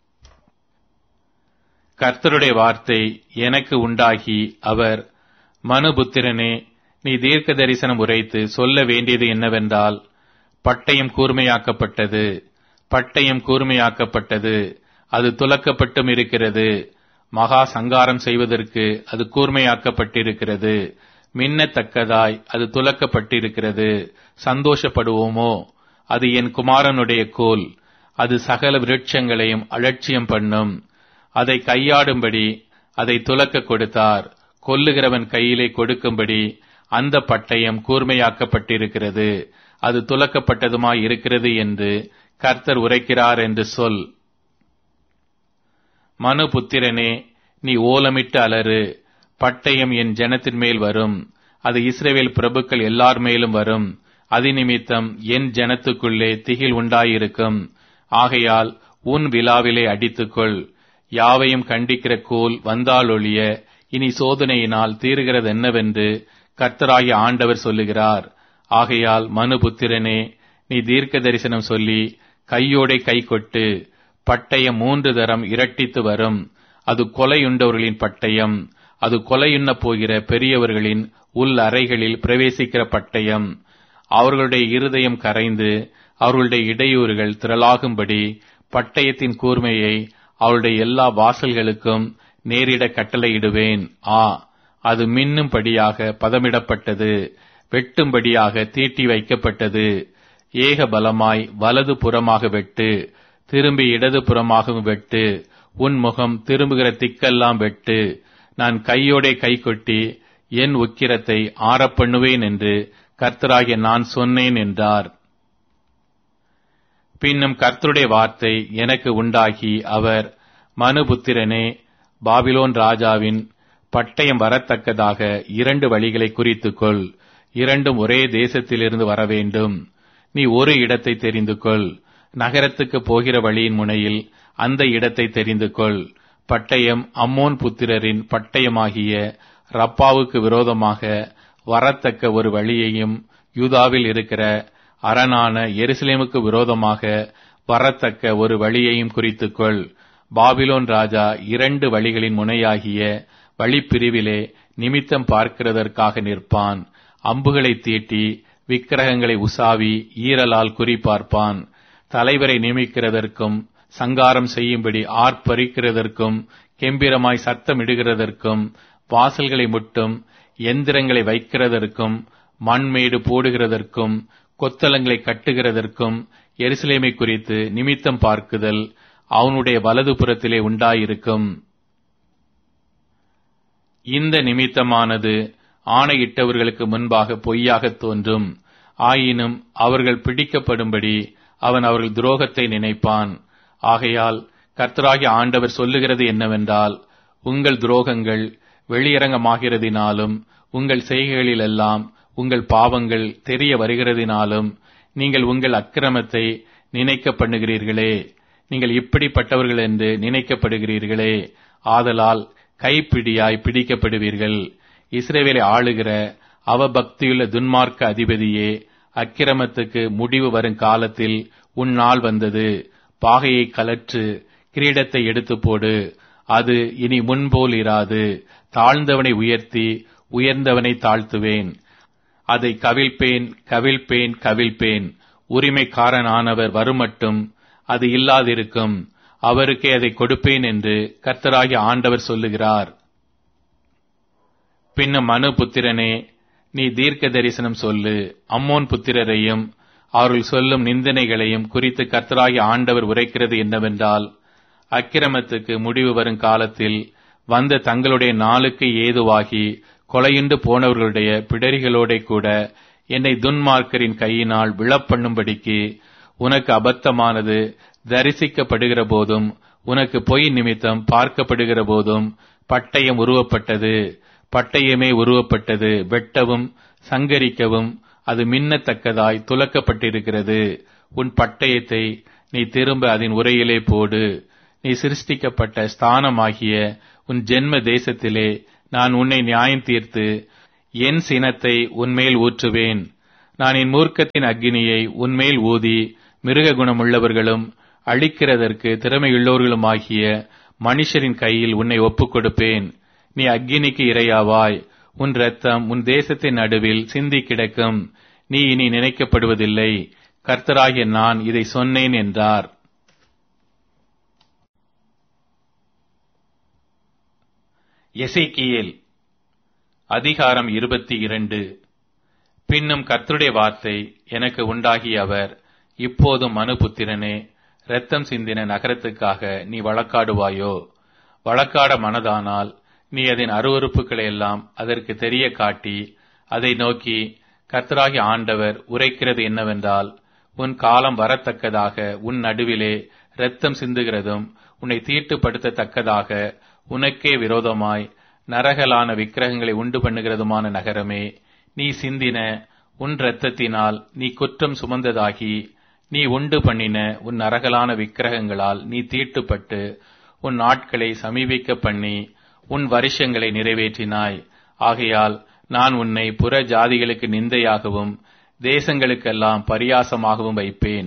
கர்த்தருடைய வார்த்தை எனக்கு உண்டாகி அவர், மனுபுத்திரனே, நீ தீர்க்க தரிசனம் உரைத்து சொல்ல வேண்டியது என்னவென்றால், பட்டயம் கூர்மையாக்கப்பட்டது, பட்டயம் கூர்மையாக்கப்பட்டது, அது துலக்கப்பட்டும் இருக்கிறது. மகா சங்காரம் செய்வதற்கு அது கூர்மையாக்கப்பட்டிருக்கிறது. மின்னத்தக்கதாய் அது துலக்கப்பட்டிருக்கிறது. சந்தோஷப்படுவோமோ? அது என் குமாரனுடைய கோல். அது சகல விருட்சங்களையும் அலட்சியம் பண்ணும். அதை கையாடும்படி அதை துலக்க கொடுத்தார். கொல்லுகிறவன் கையிலே கொடுக்கும்படி அந்த பட்டயம் கூர்மையாக்கப்பட்டிருக்கிறது. அது துலக்கப்பட்டதுமாய் இருக்கிறது என்று கர்த்தர் உரைக்கிறார் என்று சொல். மனுபுத்திரனே, நீ ஓலமிட்டு அலறு. பட்டயம் என் ஜனத்தின் மேல் வரும். அது இஸ்ரவேல் பிரபுக்கள் எல்லார் மேலும் வரும். அதிநிமித்தம் என் ஜனத்துக்குள்ளே திகில் உண்டாயிருக்கும். ஆகையால் உன் விலாவிலே அடித்துக்கொள். யாவையும் கண்டிக்கிற கோல் வந்தாலொழிய இனி சோதனையினால் தீருகிறது என்னவென்று கர்த்தராகிய ஆண்டவர் சொல்லுகிறார். ஆகையால் மனுபுத்திரனே, நீ தீர்க்க தரிசனம் சொல்லி கையோடே கை கொட்டு. பட்டயம் 3 தரம் இரட்டித்து வரும். அது கொலையுண்டவர்களின் பட்டயம். அது கொலையுண்ணப் போகிற பெரியவர்களின் உள் அறைகளில் பிரவேசிக்கிற பட்டயம். அவர்களுடைய இருதயம் கரைந்து அவர்களுடைய இடையூறுகள் திரளாகும்படி பட்டயத்தின் கூர்மையை அவருடைய எல்லா வாசல்களுக்கும் நேரிட கட்டளையிடுவேன். அது மின்னும்படியாக பதமிடப்பட்டது, வெட்டும்படியாக தீட்டி வைக்கப்பட்டது. ஏக பலமாய் வலது புறமாக வெட்டு, திரும்பி இடது புறமாகவும் வெட்டு. உன் முகம் திரும்புகிற திக்கெல்லாம் வெட்டு. நான் கையோடே கை கொட்டி என் உக்கிரத்தை ஆறப்பண்ணுவேன் என்று கர்த்தராகிய நான் சொன்னேன் என்றார். பின்னும் கர்த்தருடைய வார்த்தை எனக்கு உண்டாகி அவர், மனுபுத்திரனே, பாபிலோன் ராஜாவின் பட்டயம் வரத்தக்கதாக 2 வழிகளை குறித்துக்கொள். 2 ஒரே தேசத்திலிருந்து வரவேண்டும். நீ ஒரு இடத்தை தெரிந்து கொள். நகரத்துக்கு போகிற வழியின் முனையில் அந்த இடத்தை தெரிந்து கொள். பட்டயம் அம்மோன் புத்திரரின் பட்டயமாகிய ரப்பாவுக்கு விரோதமாக வரத்தக்க ஒரு வழியையும், யூதாவில் இருக்கிற அரணான எருசலேமுக்கு விரோதமாக வரத்தக்க ஒரு வழியையும் குறித்துக்கொள். பாபிலோன் ராஜா 2 வழிகளின் முனையாகிய வழிப்பிரிவிலே நிமித்தம் பார்க்கிறதற்காக நிற்பான். அம்புகளை தீட்டி விக்கிரகங்களை உசாவி ஈரலால் குறிப்பார்ப்பான். தலைவரை நியமிக்கிறதற்கும் சங்காரம் செய்யும்படி ஆர்ப்பரிக்கிறதற்கும் கெம்பிரமாய் சத்தமிடுகிறதற்கும் வாசல்களை முட்டும் எந்திரங்களை வைக்கிறதற்கும் மண்மேடு போடுகிறதற்கும் கொத்தளங்களை கட்டுகிறதற்கும் எருசலேமை குறித்து நிமித்தம் பார்க்குதல் அவனுடைய வலது புறத்திலே உண்டாயிருக்கும். இந்த நிமித்தமானது ஆணையிட்டவர்களுக்கு முன்பாக பொய்யாக தோன்றும். ஆயினும் அவர்கள் பிடிக்கப்படும்படி அவன் அவர்கள் துரோகத்தை நினைப்பான். ஆகையால் கர்த்தராகிய ஆண்டவர் சொல்லுகிறது என்னவென்றால், உங்கள் துரோகங்கள் வெளியரங்கமாகிறதினாலும் உங்கள் செய்கைகளிலெல்லாம் உங்கள் பாவங்கள் தெரிய வருகிறதினாலும் நீங்கள் உங்கள் அக்கிரமத்தை நினைக்க பண்ணுகிறீர்களே. நீங்கள் இப்படிப்பட்டவர்கள் என்று நினைக்கப்படுகிறீர்களே. ஆதலால் கைப்பிடியாய் பிடிக்கப்படுவீர்கள். இஸ்ரவேலை ஆளுகிற அவபக்தியுள்ள துன்மார்க்க அதிபதியே, அக்கிரமத்துக்கு முடிவு வரும் காலத்தில் உன் நாள் வந்தது. பாகையை கலற்று, கிரீடத்தை எடுத்து போடு. அது இனி முன்போல் இராது. தாழ்ந்தவனை உயர்த்தி உயர்ந்தவனை தாழ்த்துவேன். அதை கவிழ்ப்பேன், கவிழ்ப்பேன், கவிழ்ப்பேன். உரிமைக்காரனானவர் வருமட்டும் அது இல்லாதிருக்கும். அவருக்கே அதை கொடுப்பேன் என்று கர்த்தராகிய ஆண்டவர் சொல்லுகிறார். பின்னும் மனுபுத்திரனே, நீ தீர்க்க தரிசனம் சொல்லு. அம்மோன் புத்திரரையும் அவர்கள் சொல்லும் நிந்தனைகளையும் குறித்து கர்த்தராகிய ஆண்டவர் உரைக்கிறது என்னவென்றால், அக்கிரமத்துக்கு முடிவு வரும் காலத்தில் வந்த தங்களுடைய நாளுக்கு ஏதுவாகி கொலையுண்டு போனவர்களுடைய பிடரிகளோட கூட என்னை துன்மார்க்கரின் கையினால் விழப்பண்ணும்படிக்கு உனக்கு அபத்தமானது தரிசிக்கப்படுகிற போதும் உனக்கு பொய் நிமித்தம் பார்க்கப்படுகிற போதும் பட்டயம் உருவப்பட்டது. பட்டயமே உருவப்பட்டது. வெட்டவும் சங்கரிக்கவும் அது மின்னத்தக்கதாய் துலக்கப்பட்டிருக்கிறது. உன் பட்டயத்தை நீ திரும்ப அதன் உரையிலே போடு. நீ சிருஷ்டிக்கப்பட்ட ஸ்தானமாகிய உன் ஜென்ம தேசத்திலே நான் உன்னை நியாயம் தீர்த்து என் சினத்தை உன்மேல் ஊற்றுவேன். நான் என் மூர்க்கத்தின் அக்கினியை உன்மேல் ஊதி மிருக குணமுள்ளவர்களும் அழிக்கிறதற்கு திறமையுள்ளவர்களுமாகிய மனுஷரின் கையில் உன்னை ஒப்புக் கொடுப்பேன். நீ அக்கினிக்கு இரையாவாய். உன் இரத்தம் உன் தேசத்தின் நடுவில் சிந்தி கிடக்கும். நீ இனி நினைக்கப்படுவதில்லை. கர்த்தராகிய நான் இதை சொன்னேன் என்றார். எசேக்கியேல் அதிகாரம் 22. பின்னும் கர்த்தருடைய வார்த்தை எனக்கு உண்டாகிய அவர், இப்போதும் மனுபுத்திரனே, இரத்தம் சிந்தின நகரத்துக்காக நீ வழக்காடுவாயோ? வழக்காட மனதானால் நீ அதன் அருவருப்புகளை எல்லாம் அதற்கு தெரிய காட்டி அதை நோக்கி, கர்த்தராகிய ஆண்டவர் உரைக்கிறது என்னவென்றால், உன் காலம் வரத்தக்கதாக உன் நடுவிலே இரத்தம் சிந்துகிறதும் உன்னை தீட்டுப்படுத்தத்தக்கதாக உனக்கே விரோதமாய் நரகலான விக்கிரகங்களை உண்டு பண்ணுகிறதுமான நகரமே, நீ சிந்தின உன் இரத்தத்தினால் நீ குற்றம் சுமந்ததாகி நீ உண்டு பண்ணின உன் நரகலான விக்கிரகங்களால் நீ தீட்டுப்பட்டு உன் நாட்களை சமீபிக்க பண்ணி உன் வருஷங்களை நிறைவேற்றினாய். ஆகையால் நான் உன்னை புற ஜாதிகளுக்கு நிந்தையாகவும் தேசங்களுக்கெல்லாம் பரியாசமாகவும் வைப்பேன்.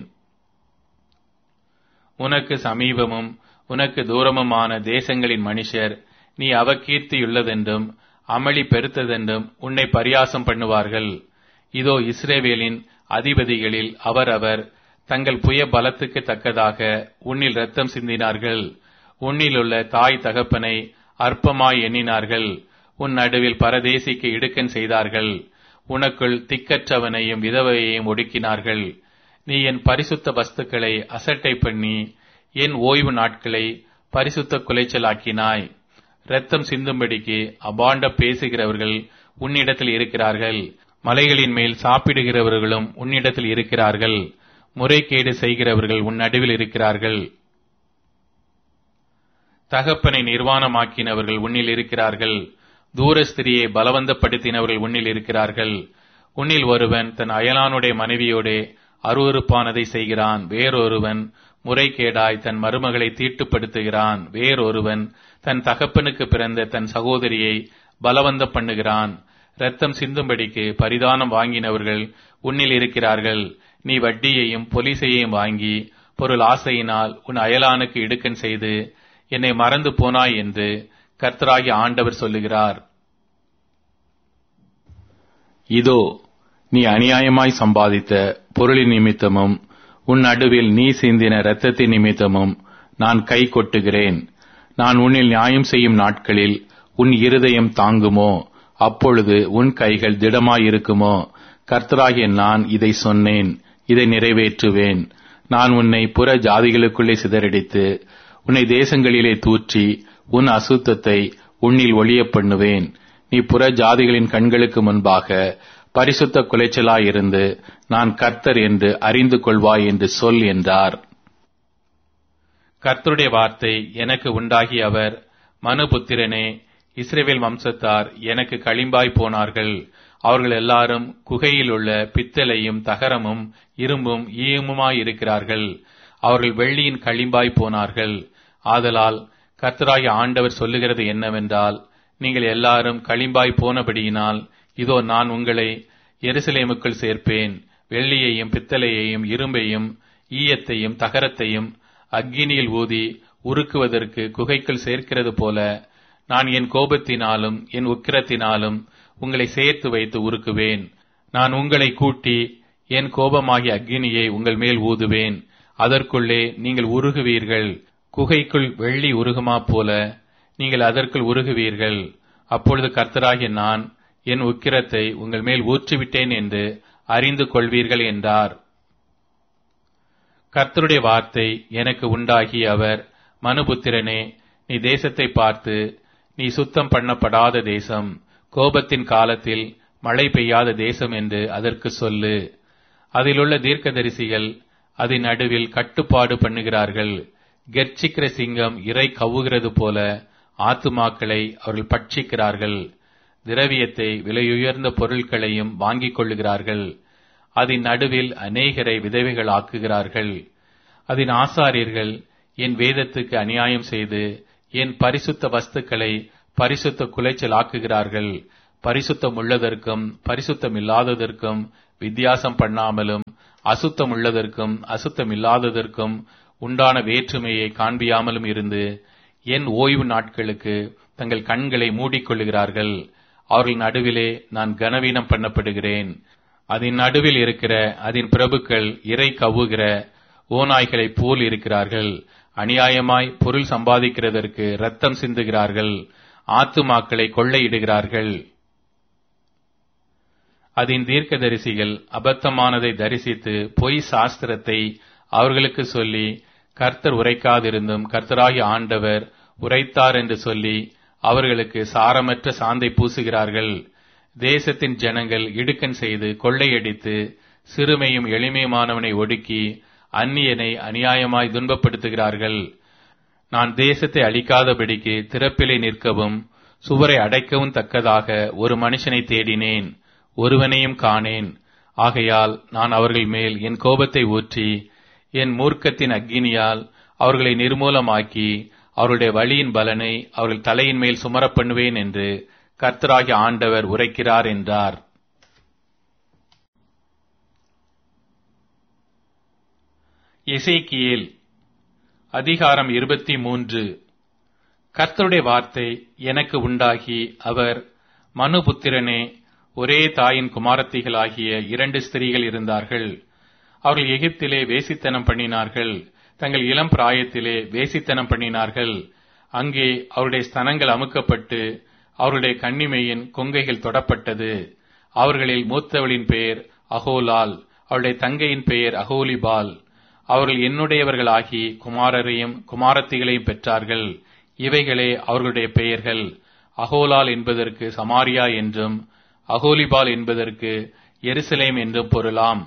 உனக்கு சமீபமும் உனக்கு தூரமுமான தேசங்களின் மனுஷர் நீ அவகீர்த்தியுள்ளதென்றும் அமளி பெருத்ததென்றும் உன்னை பரியாசம் பண்ணுவார்கள். இதோ, இஸ்ரவேலின் அதிபதிகளில் அவரவர் தங்கள் புய பலத்துக்கு தக்கதாக உன்னில் இரத்தம் சிந்தினார்கள். உன்னிலுள்ள தாய் தகப்பனை அற்பமாய் எண்ணினார்கள். உன் நடுவில் பரதேசிக்கு இடுக்கன் செய்தார்கள். உனக்குள் திக்கற்றவனையும் விதவையையும் ஒடுக்கினார்கள். நீ என் பரிசுத்த வஸ்துக்களை அசட்டை பண்ணி என் ஓய்வு நாட்களை பரிசுத்த குலைச்சலாக்கினாய். இரத்தம் சிந்தும்படிக்கு அபாண்ட பேசுகிறவர்கள் உன்னிடத்தில் இருக்கிறார்கள். மலைகளின் மேல் சாப்பிடுகிறவர்களும் உன்னிடத்தில் இருக்கிறார்கள். முறைகேடு செய்கிறவர்கள் உன் நடுவில் இருக்கிறார்கள். தகப்பனை நிர்வாணமாக்கினவர்கள் உன்னில் இருக்கிறார்கள். தூரஸ்திரியை பலவந்தப்படுத்தினவர்கள் உன்னில் இருக்கிறார்கள். உன்னில் ஒருவன் தன் அயலானுடைய மனைவியோடே அருவருப்பானதை செய்கிறான். வேறொருவன் முறைகேடாய் தன் மருமகளை தீட்டுப்படுத்துகிறான். வேறொருவன் தன் தகப்பனுக்கு பிறந்த தன் சகோதரியை பலவந்தம் பண்ணுகிறான். இரத்தம் சிந்தும்படிக்கு பரிதானம் வாங்கினவர்கள் உன்னில் இருக்கிறார்கள். நீ வட்டியையும் பொலிசையையும் வாங்கி பொருள் ஆசையினால் உன் அயலானுக்கு இடுக்கன் செய்து என்னை மறந்து போனாய் என்று கர்த்தராகிய ஆண்டவர் சொல்லுகிறார். இதோ, நீ அநியாயமாய் சம்பாதித்த பொருளின் நிமித்தமும் உன் நடுவில் நீ சிந்தின இரத்தத்தின் நிமித்தமும் நான் கை கொட்டுகிறேன். நான் உன்னில் நியாயம் செய்யும் நாட்களில் உன் இருதயம் தாங்குமோ? அப்பொழுது உன் கைகள் திடமாயிருக்குமோ? கர்த்தராகிய நான் இதை சொன்னேன், இதை நிறைவேற்றுவேன். நான் உன்னை புற ஜாதிகளுக்குள்ளே சிதறடித்து உன்னை தேசங்களிலே தூற்றி உன் அசுத்தத்தை உன்னில் ஒழிய பண்ணுவேன். நீ புற ஜாதிகளின் கண்களுக்கு முன்பாக பரிசுத்த குலைச்சலாயிருந்து நான் கர்த்தர் என்று அறிந்து கொள்வாய் என்று சொல் என்றார். கர்த்தருடைய வார்த்தை எனக்கு உண்டாகி அவர், மனுபுத்திரனே, இஸ்ரவேல் வம்சத்தார் எனக்கு களிம்பாய் போனார்கள். அவர்கள் எல்லாரும் குகையில் உள்ள பித்தளையும் தகரமும் இரும்பும் ஈயமுமாயிருக்கிறார்கள். அவர்கள் வெள்ளியின் களிம்பாய் போனார்கள். ஆதலால் கர்த்தராகிய ஆண்டவர் சொல்லுகிறது என்னவென்றால், நீங்கள் எல்லாரும் களிம்பாய் போனபடியினால் இதோ நான் உங்களை எருசலேமுக்குள் சேர்ப்பேன். வெள்ளியையும் பித்தளையையும் இரும்பையும் ஈயத்தையும் தகரத்தையும் அக்கினியில் ஊதி உருக்குவதற்கு குகைக்குள் சேர்க்கிறது போல நான் என் கோபத்தினாலும் என் உக்கிரத்தினாலும் உங்களை சேர்த்து வைத்து உருக்குவேன். நான் உங்களை கூட்டி என் கோபமாகிய அக்கினியை உங்கள் மேல் ஊதுவேன். அதற்குள்ளே நீங்கள் உருகுவீர்கள். குகைக்குள் வெள்ளி உருகுமா போல நீங்கள் அதற்குள் உருகுவீர்கள். அப்பொழுது கர்த்தராகிய நான் என் உக்கிரத்தை உங்கள் மேல் ஊற்றிவிட்டேன் என்று அறிந்து கொள்வீர்கள் என்றார். கர்த்தருடைய வார்த்தை எனக்கு உண்டாகி அவர், மனுபுத்திரனே, நீ தேசத்தை பார்த்து, நீ சுத்தம் பண்ணப்படாத தேசம், கோபத்தின் காலத்தில் மழை பெய்யாத தேசம் என்று அதற்கு சொல்லு. அதிலுள்ள தீர்க்கதரிசிகள் அதன் நடுவில் கட்டுப்பாடு பண்ணுகிறார்கள். கெர்ச்சிக்கிற சிங்கம் இரை கவ்வுகிறது போல ஆத்துமாக்களை அவர்கள் பட்சிக்கிறார்கள். திரவியத்தை விலையுயர்ந்த பொருட்களையும் வாங்கிக் கொள்ளுகிறார்கள். அதன் நடுவில் அநேகரை விதவைகள் ஆக்குகிறார்கள். அதன் ஆசாரியர்கள் என் வேதத்துக்கு அநியாயம் செய்து என் பரிசுத்த வஸ்துக்களை பரிசுத்த குலைச்சல் ஆக்குகிறார்கள். பரிசுத்தம் உள்ளதற்கும் பரிசுத்தம் இல்லாததற்கும் வித்தியாசம் பண்ணாமலும் அசுத்தம் உள்ளதற்கும் அசுத்தம் இல்லாததற்கும் உண்டான வேற்றுமையை காண்பியாமலும் இருந்து என் ஓய்வு நாட்களுக்கு தங்கள் கண்களை மூடிக்கொள்ளுகிறார்கள். அவர்கள் நடுவிலே நான் கனவீனம் பண்ணப்படுகிறேன். அதன் நடுவில் இருக்கிற அதன் பிரபுக்கள் இறை கவ்வுகிற ஓநாய்களைப் போல் இருக்கிறார்கள். அநியாயமாய் பொருள் சம்பாதிக்கிறதற்கு இரத்தம் சிந்துகிறார்கள். ஆத்துமாக்களை கொள்ளையிடுகிறார்கள். அதன் தீர்க்கதரிசிகள் அபத்தமானதை தரிசித்து பொய் சாஸ்திரத்தை அவர்களுக்கு சொல்லி கர்த்தர் உரைக்காதிருந்தும் கர்த்தராகிய ஆண்டவர் உரைத்தார் என்று சொல்லி அவர்களுக்கு சாரமற்ற சாந்தை பூசுகிறார்கள். தேசத்தின் ஜனங்கள் இடுக்கண் செய்து கொள்ளையடித்து சிறுமையும் எளிமையுமானவனை ஒடுக்கி அந்நியனை அநியாயமாய் துன்பப்படுத்துகிறார்கள். நான் தேசத்தை அழிக்காதபடிக்கு திறப்பிலே நிற்கவும் சுவரை அடைக்கவும் தக்கதாக ஒரு மனுஷனை தேடினேன், ஒருவனையும் காணேன். ஆகையால் நான் அவர்கள் மேல் என் கோபத்தை ஊற்றி என் மூர்க்கத்தின் அக்கினியால் அவர்களை நிர்மூலமாக்கி அவர்களுடைய வழியின் பலனை அவர்கள் தலையின் மேல் சுமரப் பண்ணுவேன் என்று கர்த்தராகிய ஆண்டவர் உரைக்கிறார் என்றார். எசேக்கியேல் அதிகாரம் 23. கர்த்தருடைய வார்த்தை எனக்கு உண்டாகி அவர், மனுபுத்திரனே, ஒரே தாயின் குமாரத்திகளாகிய 2 ஸ்திரீகள் இருந்தார்கள். அவர்கள் எகிப்திலே வேசித்தனம் பண்ணினார்கள். தங்கள் இளம் பிராயத்திலே வேசித்தனம் பண்ணினார்கள். அங்கே அவருடைய ஸ்தனங்கள் அமுக்கப்பட்டு அவருடைய கன்னிமையின் கொங்கைகள் தொடப்பட்டது. அவர்களில் மூத்தவளின் பெயர் அகோலால், அவருடைய தங்கையின் பெயர் அகோலிபால். அவர்கள் என்னுடையவர்களாகி குமாரரையும் குமாரத்திகளையும் பெற்றார்கள். இவைகளே அவர்களுடைய பெயர்கள். அகோலால் என்பதற்கு சமாரியா என்றும் அகோலிபால் என்பதற்கு எருசலேம் என்றும் பொருளாம்.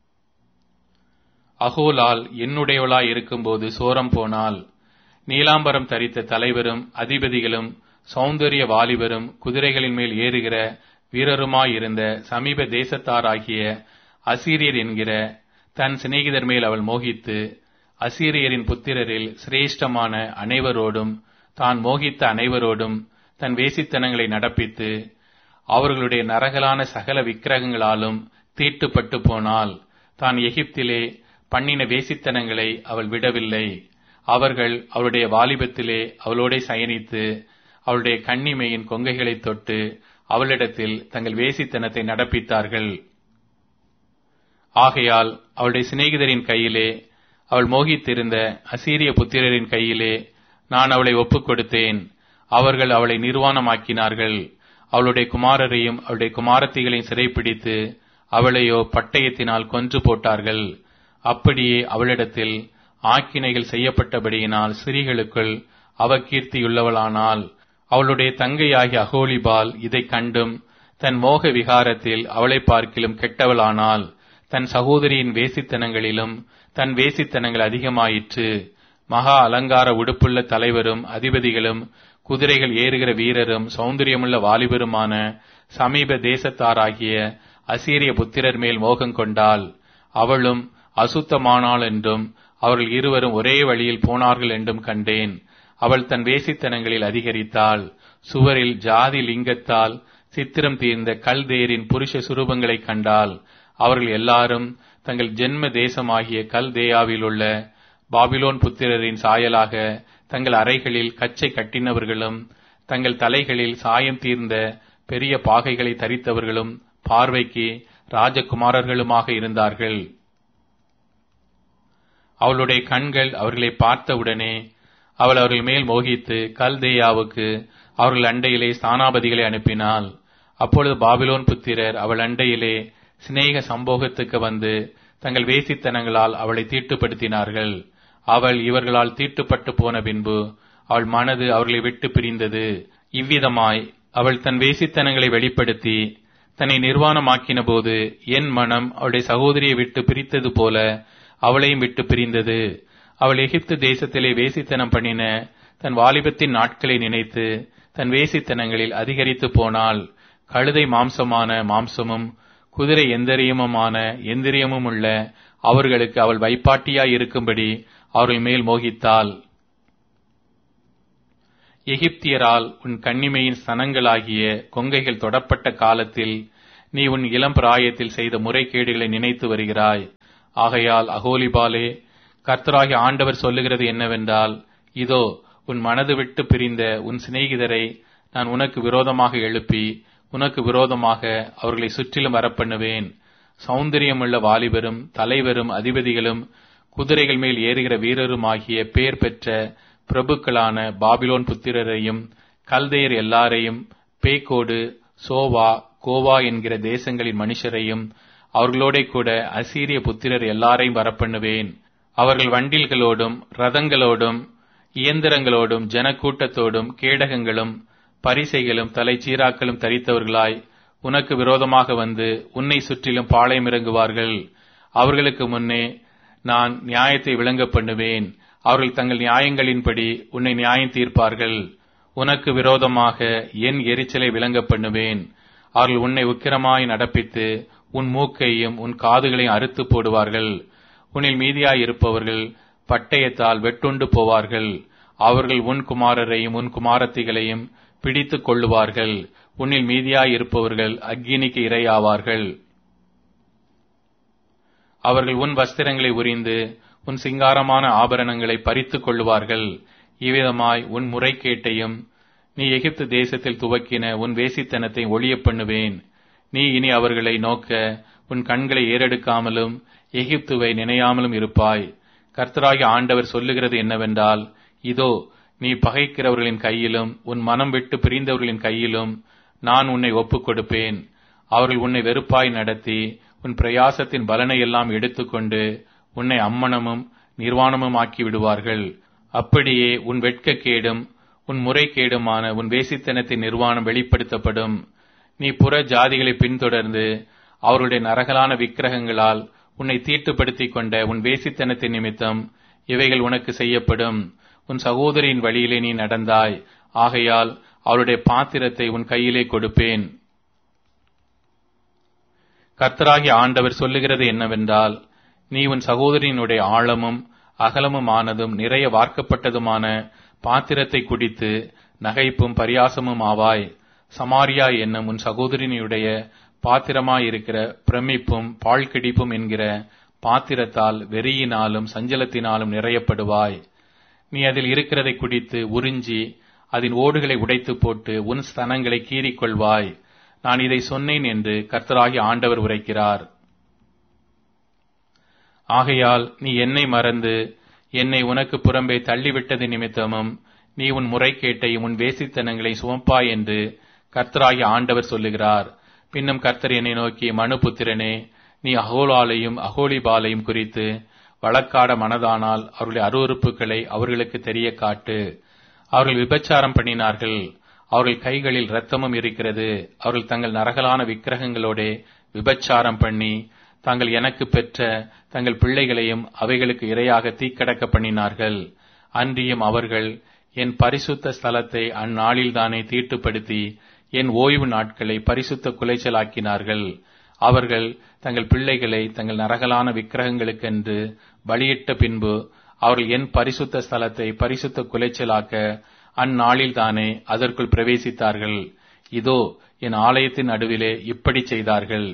அகோலால் என்னுடையவளாய் இருக்கும்போது சோரம் போனாள். நீலாம்பரம் தரித்த தலைவரும் அதிபதிகளும் சௌந்தரிய வாலிபரும் குதிரைகளின் மேல் ஏறுகிற வீரருமாயிருந்த சமீப தேசத்தாராகிய அசீரியர் என்கிற தன் சிநேகிதர் மேல் அவள் மோகித்து அசீரியரின் புத்திரரில் சிரேஷ்டமான அனைவரோடும் தான் மோகித்த அனைவரோடும் தன் வேசித்தனங்களை நடப்பித்து அவர்களுடைய நரகலான சகல விக்கிரகங்களாலும் தீட்டுப்பட்டு போனாள். தான் எகிப்திலே பண்ணின வேசித்தனங்களை அவள் விடவில்லை. அவர்கள் அவளுடைய வாலிபத்திலே அவளோட சயனித்து அவளுடைய கன்னிமையின் கொங்கைகளை தொட்டு அவளிடத்தில் தங்கள் வேசித்தனத்தை நடப்பித்தார்கள். ஆகையால் அவளுடைய சிநேகிதரின் கையிலே, அவள் மோகித்திருந்த அசீரிய புத்திரரின் கையிலே நான் அவளை ஒப்புக் கொடுத்தேன். அவர்கள் அவளை நிர்வாணமாக்கினார்கள். அவளுடைய குமாரரையும் அவளுடைய குமாரத்திகளையும் சிறைப்பிடித்து அவளையோ பட்டயத்தினால் கொன்று போட்டார்கள். அப்படியே அவளிடத்தில் ஆக்கினைகள் செய்யப்பட்டபடியினால் ஸ்திரீகளுக்குள் அவகீர்த்தியுள்ளவளானால். அவளுடைய தங்கையாகிய அகோலிபால் இதை கண்டும் தன் மோக விகாரத்தில் அவளை பார்க்கிலும் கெட்டவளானால். தன் சகோதரியின் வேசித்தனங்களிலும் தன் வேசித்தனங்கள் அதிகமாயிற்று. மகா அலங்கார உடுப்புள்ள தலைவரும் அதிபதிகளும் குதிரைகள் ஏறுகிற வீரரும் சௌந்தரியமுள்ள வாலிபருமான சமீப தேசத்தாராகிய அசீரிய புத்திரர் மேல் மோகம் கொண்டாள். அவளும் அசுத்தமானாள் என்றும் அவர்கள் இருவரும் ஒரே வழியில் போனார்கள் என்றும் கண்டேன். அவள் தன் வேசித்தனங்களில் அதிகரித்தாள். சுவரில் ஜாதி லிங்கத்தால் சித்திரம் தீர்ந்த கல்தேரின் புருஷ சுரூபங்களை கண்டாள். அவர்கள் எல்லாரும் தங்கள் ஜென்ம தேசமாகிய கல்தேயாவில் உள்ள பாபிலோன் புத்திரரின் சாயலாக தங்கள் அறைகளில் கச்சை கட்டினவர்களும் தங்கள் தலைகளில் சாயம் தீர்ந்த பெரிய பாகைகளை தரித்தவர்களும் பார்வைக்கு ராஜகுமாரர்களுமாக இருந்தார்கள். அவளுடைய கண்கள் அவர்களை பார்த்தவுடனே அவள் அவர்கள் மேல் மோகித்து கல்தேயாவுக்கு அவர்கள் அண்டையிலே ஸ்தானாபதிகளை அனுப்பினாள். அப்பொழுது பாபிலோன் புத்திரர் அவள் அண்டையிலே சிநேக சம்போகத்துக்கு வந்து தங்கள் வேசித்தனங்களால் அவளை தீட்டுப்படுத்தினார்கள். அவள் இவர்களால் தீட்டுப்பட்டு போன பின்பு அவள் மனது அவர்களை விட்டு பிரிந்தது. இவ்விதமாய் அவள் தன் வேசித்தனங்களை வெளிப்படுத்தி தன்னை நிர்வாணமாக்கின போது என் மனம் அவளுடைய சகோதரியை விட்டு பிரித்தது போல அவளையும் விட்டு பிரிந்தது. அவள் எகிப்து தேசத்திலே வேசித்தனம் பண்ணின தன் வாலிபத்தின் நாட்களை நினைத்து தன் வேசித்தனங்களில் அதிகரித்து போனாள். கழுதை மாம்சமான மாம்சமும் குதிரை எந்திரியமுமான எந்திரியமும் உள்ள அவர்களுக்கு அவள் வைப்பாட்டியாய் இருக்கும்படி அவர்கள் மேல் மோகித்தாள். எகிப்தியரால் உன் கன்னிமையின் ஸ்தனங்களாகிய கொங்கைகள் தொடப்பட்ட காலத்தில் நீ உன் இளம் பிராயத்தில் செய்த முறைகேடுகளை நினைத்து வருகிறாய். ஆகையால் அகோலிபாலே, கர்த்தராகிய ஆண்டவர் சொல்லுகிறது என்னவென்றால், இதோ உன் மனது விட்டு பிரிந்த உன் சிநேகிதரை நான் உனக்கு விரோதமாக எழுப்பி உனக்கு விரோதமாக அவர்களை சுற்றிலும் வரப்பண்ணுவேன். சௌந்தரியமுள்ள வாலிபரும் தலைவரும் அதிபதிகளும் குதிரைகள் மேல் ஏறுகிற வீரரும் ஆகிய பேர் பெற்ற பிரபுக்களான பாபிலோன் புத்திரரையும் கல்தேயர் எல்லாரையும் பேக்கோடு சோவா கோவா என்கிற தேசங்களின் மனுஷரையும் அவர்களோட கூட அசீரிய புத்திரர் எல்லாரையும் வரப்பண்ணுவேன். அவர்கள் வண்டில்களோடும் ரதங்களோடும் இயந்திரங்களோடும் ஜனக்கூட்டத்தோடும் கேடகங்களும் பரிசைகளும் தலைச்சீராக்களும் தரித்தவர்களாய் உனக்கு விரோதமாக வந்து உன்னை சுற்றிலும் பாளையம் இறங்குவார்கள். அவர்களுக்கு முன்னே நான் நியாயத்தை விளங்க பண்ணுவேன். அவர்கள் தங்கள் நியாயங்களின்படி உன்னை நியாயம் தீர்ப்பார்கள். உனக்கு விரோதமாக என் எரிச்சலை விளங்க பண்ணுவேன். அவர்கள் உன்னை உக்கிரமாய் நடப்பித்து உன் மூக்கையும் உன் காதுகளையும் அறுத்து போடுவார்கள். உன்னில் மீதியாய் இருப்பவர்கள் பட்டயத்தால் வெட்டுண்டு போவார்கள். அவர்கள் உன் குமாரரையும் உன் குமாரத்திகளையும் பிடித்துக் கொள்ளுவார்கள். உன்னில் மீதியாய் இருப்பவர்கள் அக்கினிக்கு இரையாவார்கள். அவர்கள் உன் வஸ்திரங்களை உரிந்து உன் சிங்காரமான ஆபரணங்களை பறித்துக் கொள்ளுவார்கள். இவ்விதமாய் உன் முறைகேட்டையும் நீ எகிப்து தேசத்தில் துவக்கின உன் வேசித்தனத்தை ஒழிய பண்ணுவேன். நீ இனி அவர்களை நோக்க உன் கண்களை ஏறெடுக்காமலும் எகிப்துவை நினையாமலும் இருப்பாய். கர்த்தராகிய ஆண்டவர் சொல்லுகிறது என்னவென்றால், இதோ நீ பகைக்கிறவர்களின் கையிலும் உன் மனம் விட்டு பிரிந்தவர்களின் கையிலும் நான் உன்னை ஒப்புக் கொடுப்பேன். அவர்கள் உன்னை வெறுப்பாய் நடத்தி உன் பிரயாசத்தின் பலனை எல்லாம் எடுத்துக்கொண்டு உன்னை அம்மனமும் நிர்வாணமும் ஆக்கி விடுவார்கள். அப்படியே உன் வெட்கக்கேடும் உன் முறைகேடுமான உன் வேசித்தனத்தின் நிர்வாணம் வெளிப்படுத்தப்படும். நீ புற ஜாதிகளை பின்தொடர்ந்து அவருடைய நரகலான விக்கிரகங்களால் உன்னை தீட்டுப்படுத்திக் கொண்ட உன் வேசித்தனத்தின் நிமித்தம் இவைகள் உனக்கு செய்யப்படும். உன் சகோதரியின் வழியிலே நீ நடந்தாய். ஆகையால் அவருடைய பாத்திரத்தை உன் கையிலே கொடுப்பேன். கர்த்தராகிய ஆண்டவர் சொல்லுகிறது என்னவென்றால், நீ உன் சகோதரியினுடைய ஆழமும் அகலமுமானதும் நிறைய வார்க்கப்பட்டதுமான பாத்திரத்தை குடித்து நகைப்பும் பரியாசமும் ஆவாய். சமாரியா என்னும் உன் சகோதரியினுடைய பாத்திரமாயிருக்கிற பிரமிப்பும் பாழ்கிடிப்பும் என்கிற பாத்திரத்தால் வெறியினாலும் சஞ்சலத்தினாலும் நிறையப்படுவாய். நீ அதில் இருக்கிறதை குடித்து உறிஞ்சி அதன் ஓடுகளை உடைத்து போட்டு உன் ஸ்தனங்களை கீறிக்கொள்வாய். நான் இதை சொன்னேன் என்று கர்த்தராகிய ஆண்டவர் உரைக்கிறார். ஆகையால் நீ என்னை மறந்து என்னை உனக்கு புறம்பே தள்ளிவிட்டது நிமித்தமும் நீ உன் முறைகேட்டையும் உன் வேசித்தனங்களை சுமப்பாய் என்று கர்த்தராகிய ஆண்டவர் சொல்லுகிறார். பின்னும் கர்த்தர் என்னை நோக்கி, மனுபுத்திரனே, நீ அகோலாலையும் அகோலிபாலையும் குறித்து வழக்காட மனதானால் அவருடைய அருவருப்புகளை அவர்களுக்கு தெரிய காட்டு. அவர்கள் விபச்சாரம் பண்ணினார்கள். அவர்கள் கைகளில் இரத்தமும் இருக்கிறது. அவர்கள் தங்கள் நரகலான விக்கிரகங்களோட விபச்சாரம் பண்ணி தாங்கள் எனக்கு பெற்ற தங்கள் பிள்ளைகளையும் அவைகளுக்கு இரையாக தீக்கடக்க பண்ணினார்கள். அன்றியும் அவர்கள் என் பரிசுத்த ஸ்தலத்தை அந்நாளில்தானே தீட்டுப்படுத்தி என் ஓய்வு நாட்களை பரிசுத்த குலைச்சலாக்கினார்கள். அவர்கள் தங்கள் பிள்ளைகளை தங்கள் நரகலான விக்கிரகங்களுக்கென்று பலியிட்ட பின்பு அவர்கள் என் பரிசுத்த ஸ்தலத்தை பரிசுத்த குலைச்சலாக்க அந்நாளில்தானே அதற்குள் பிரவேசித்தார்கள். இதோ என் ஆலயத்தின் நடுவிலே இப்படி செய்தார்கள்.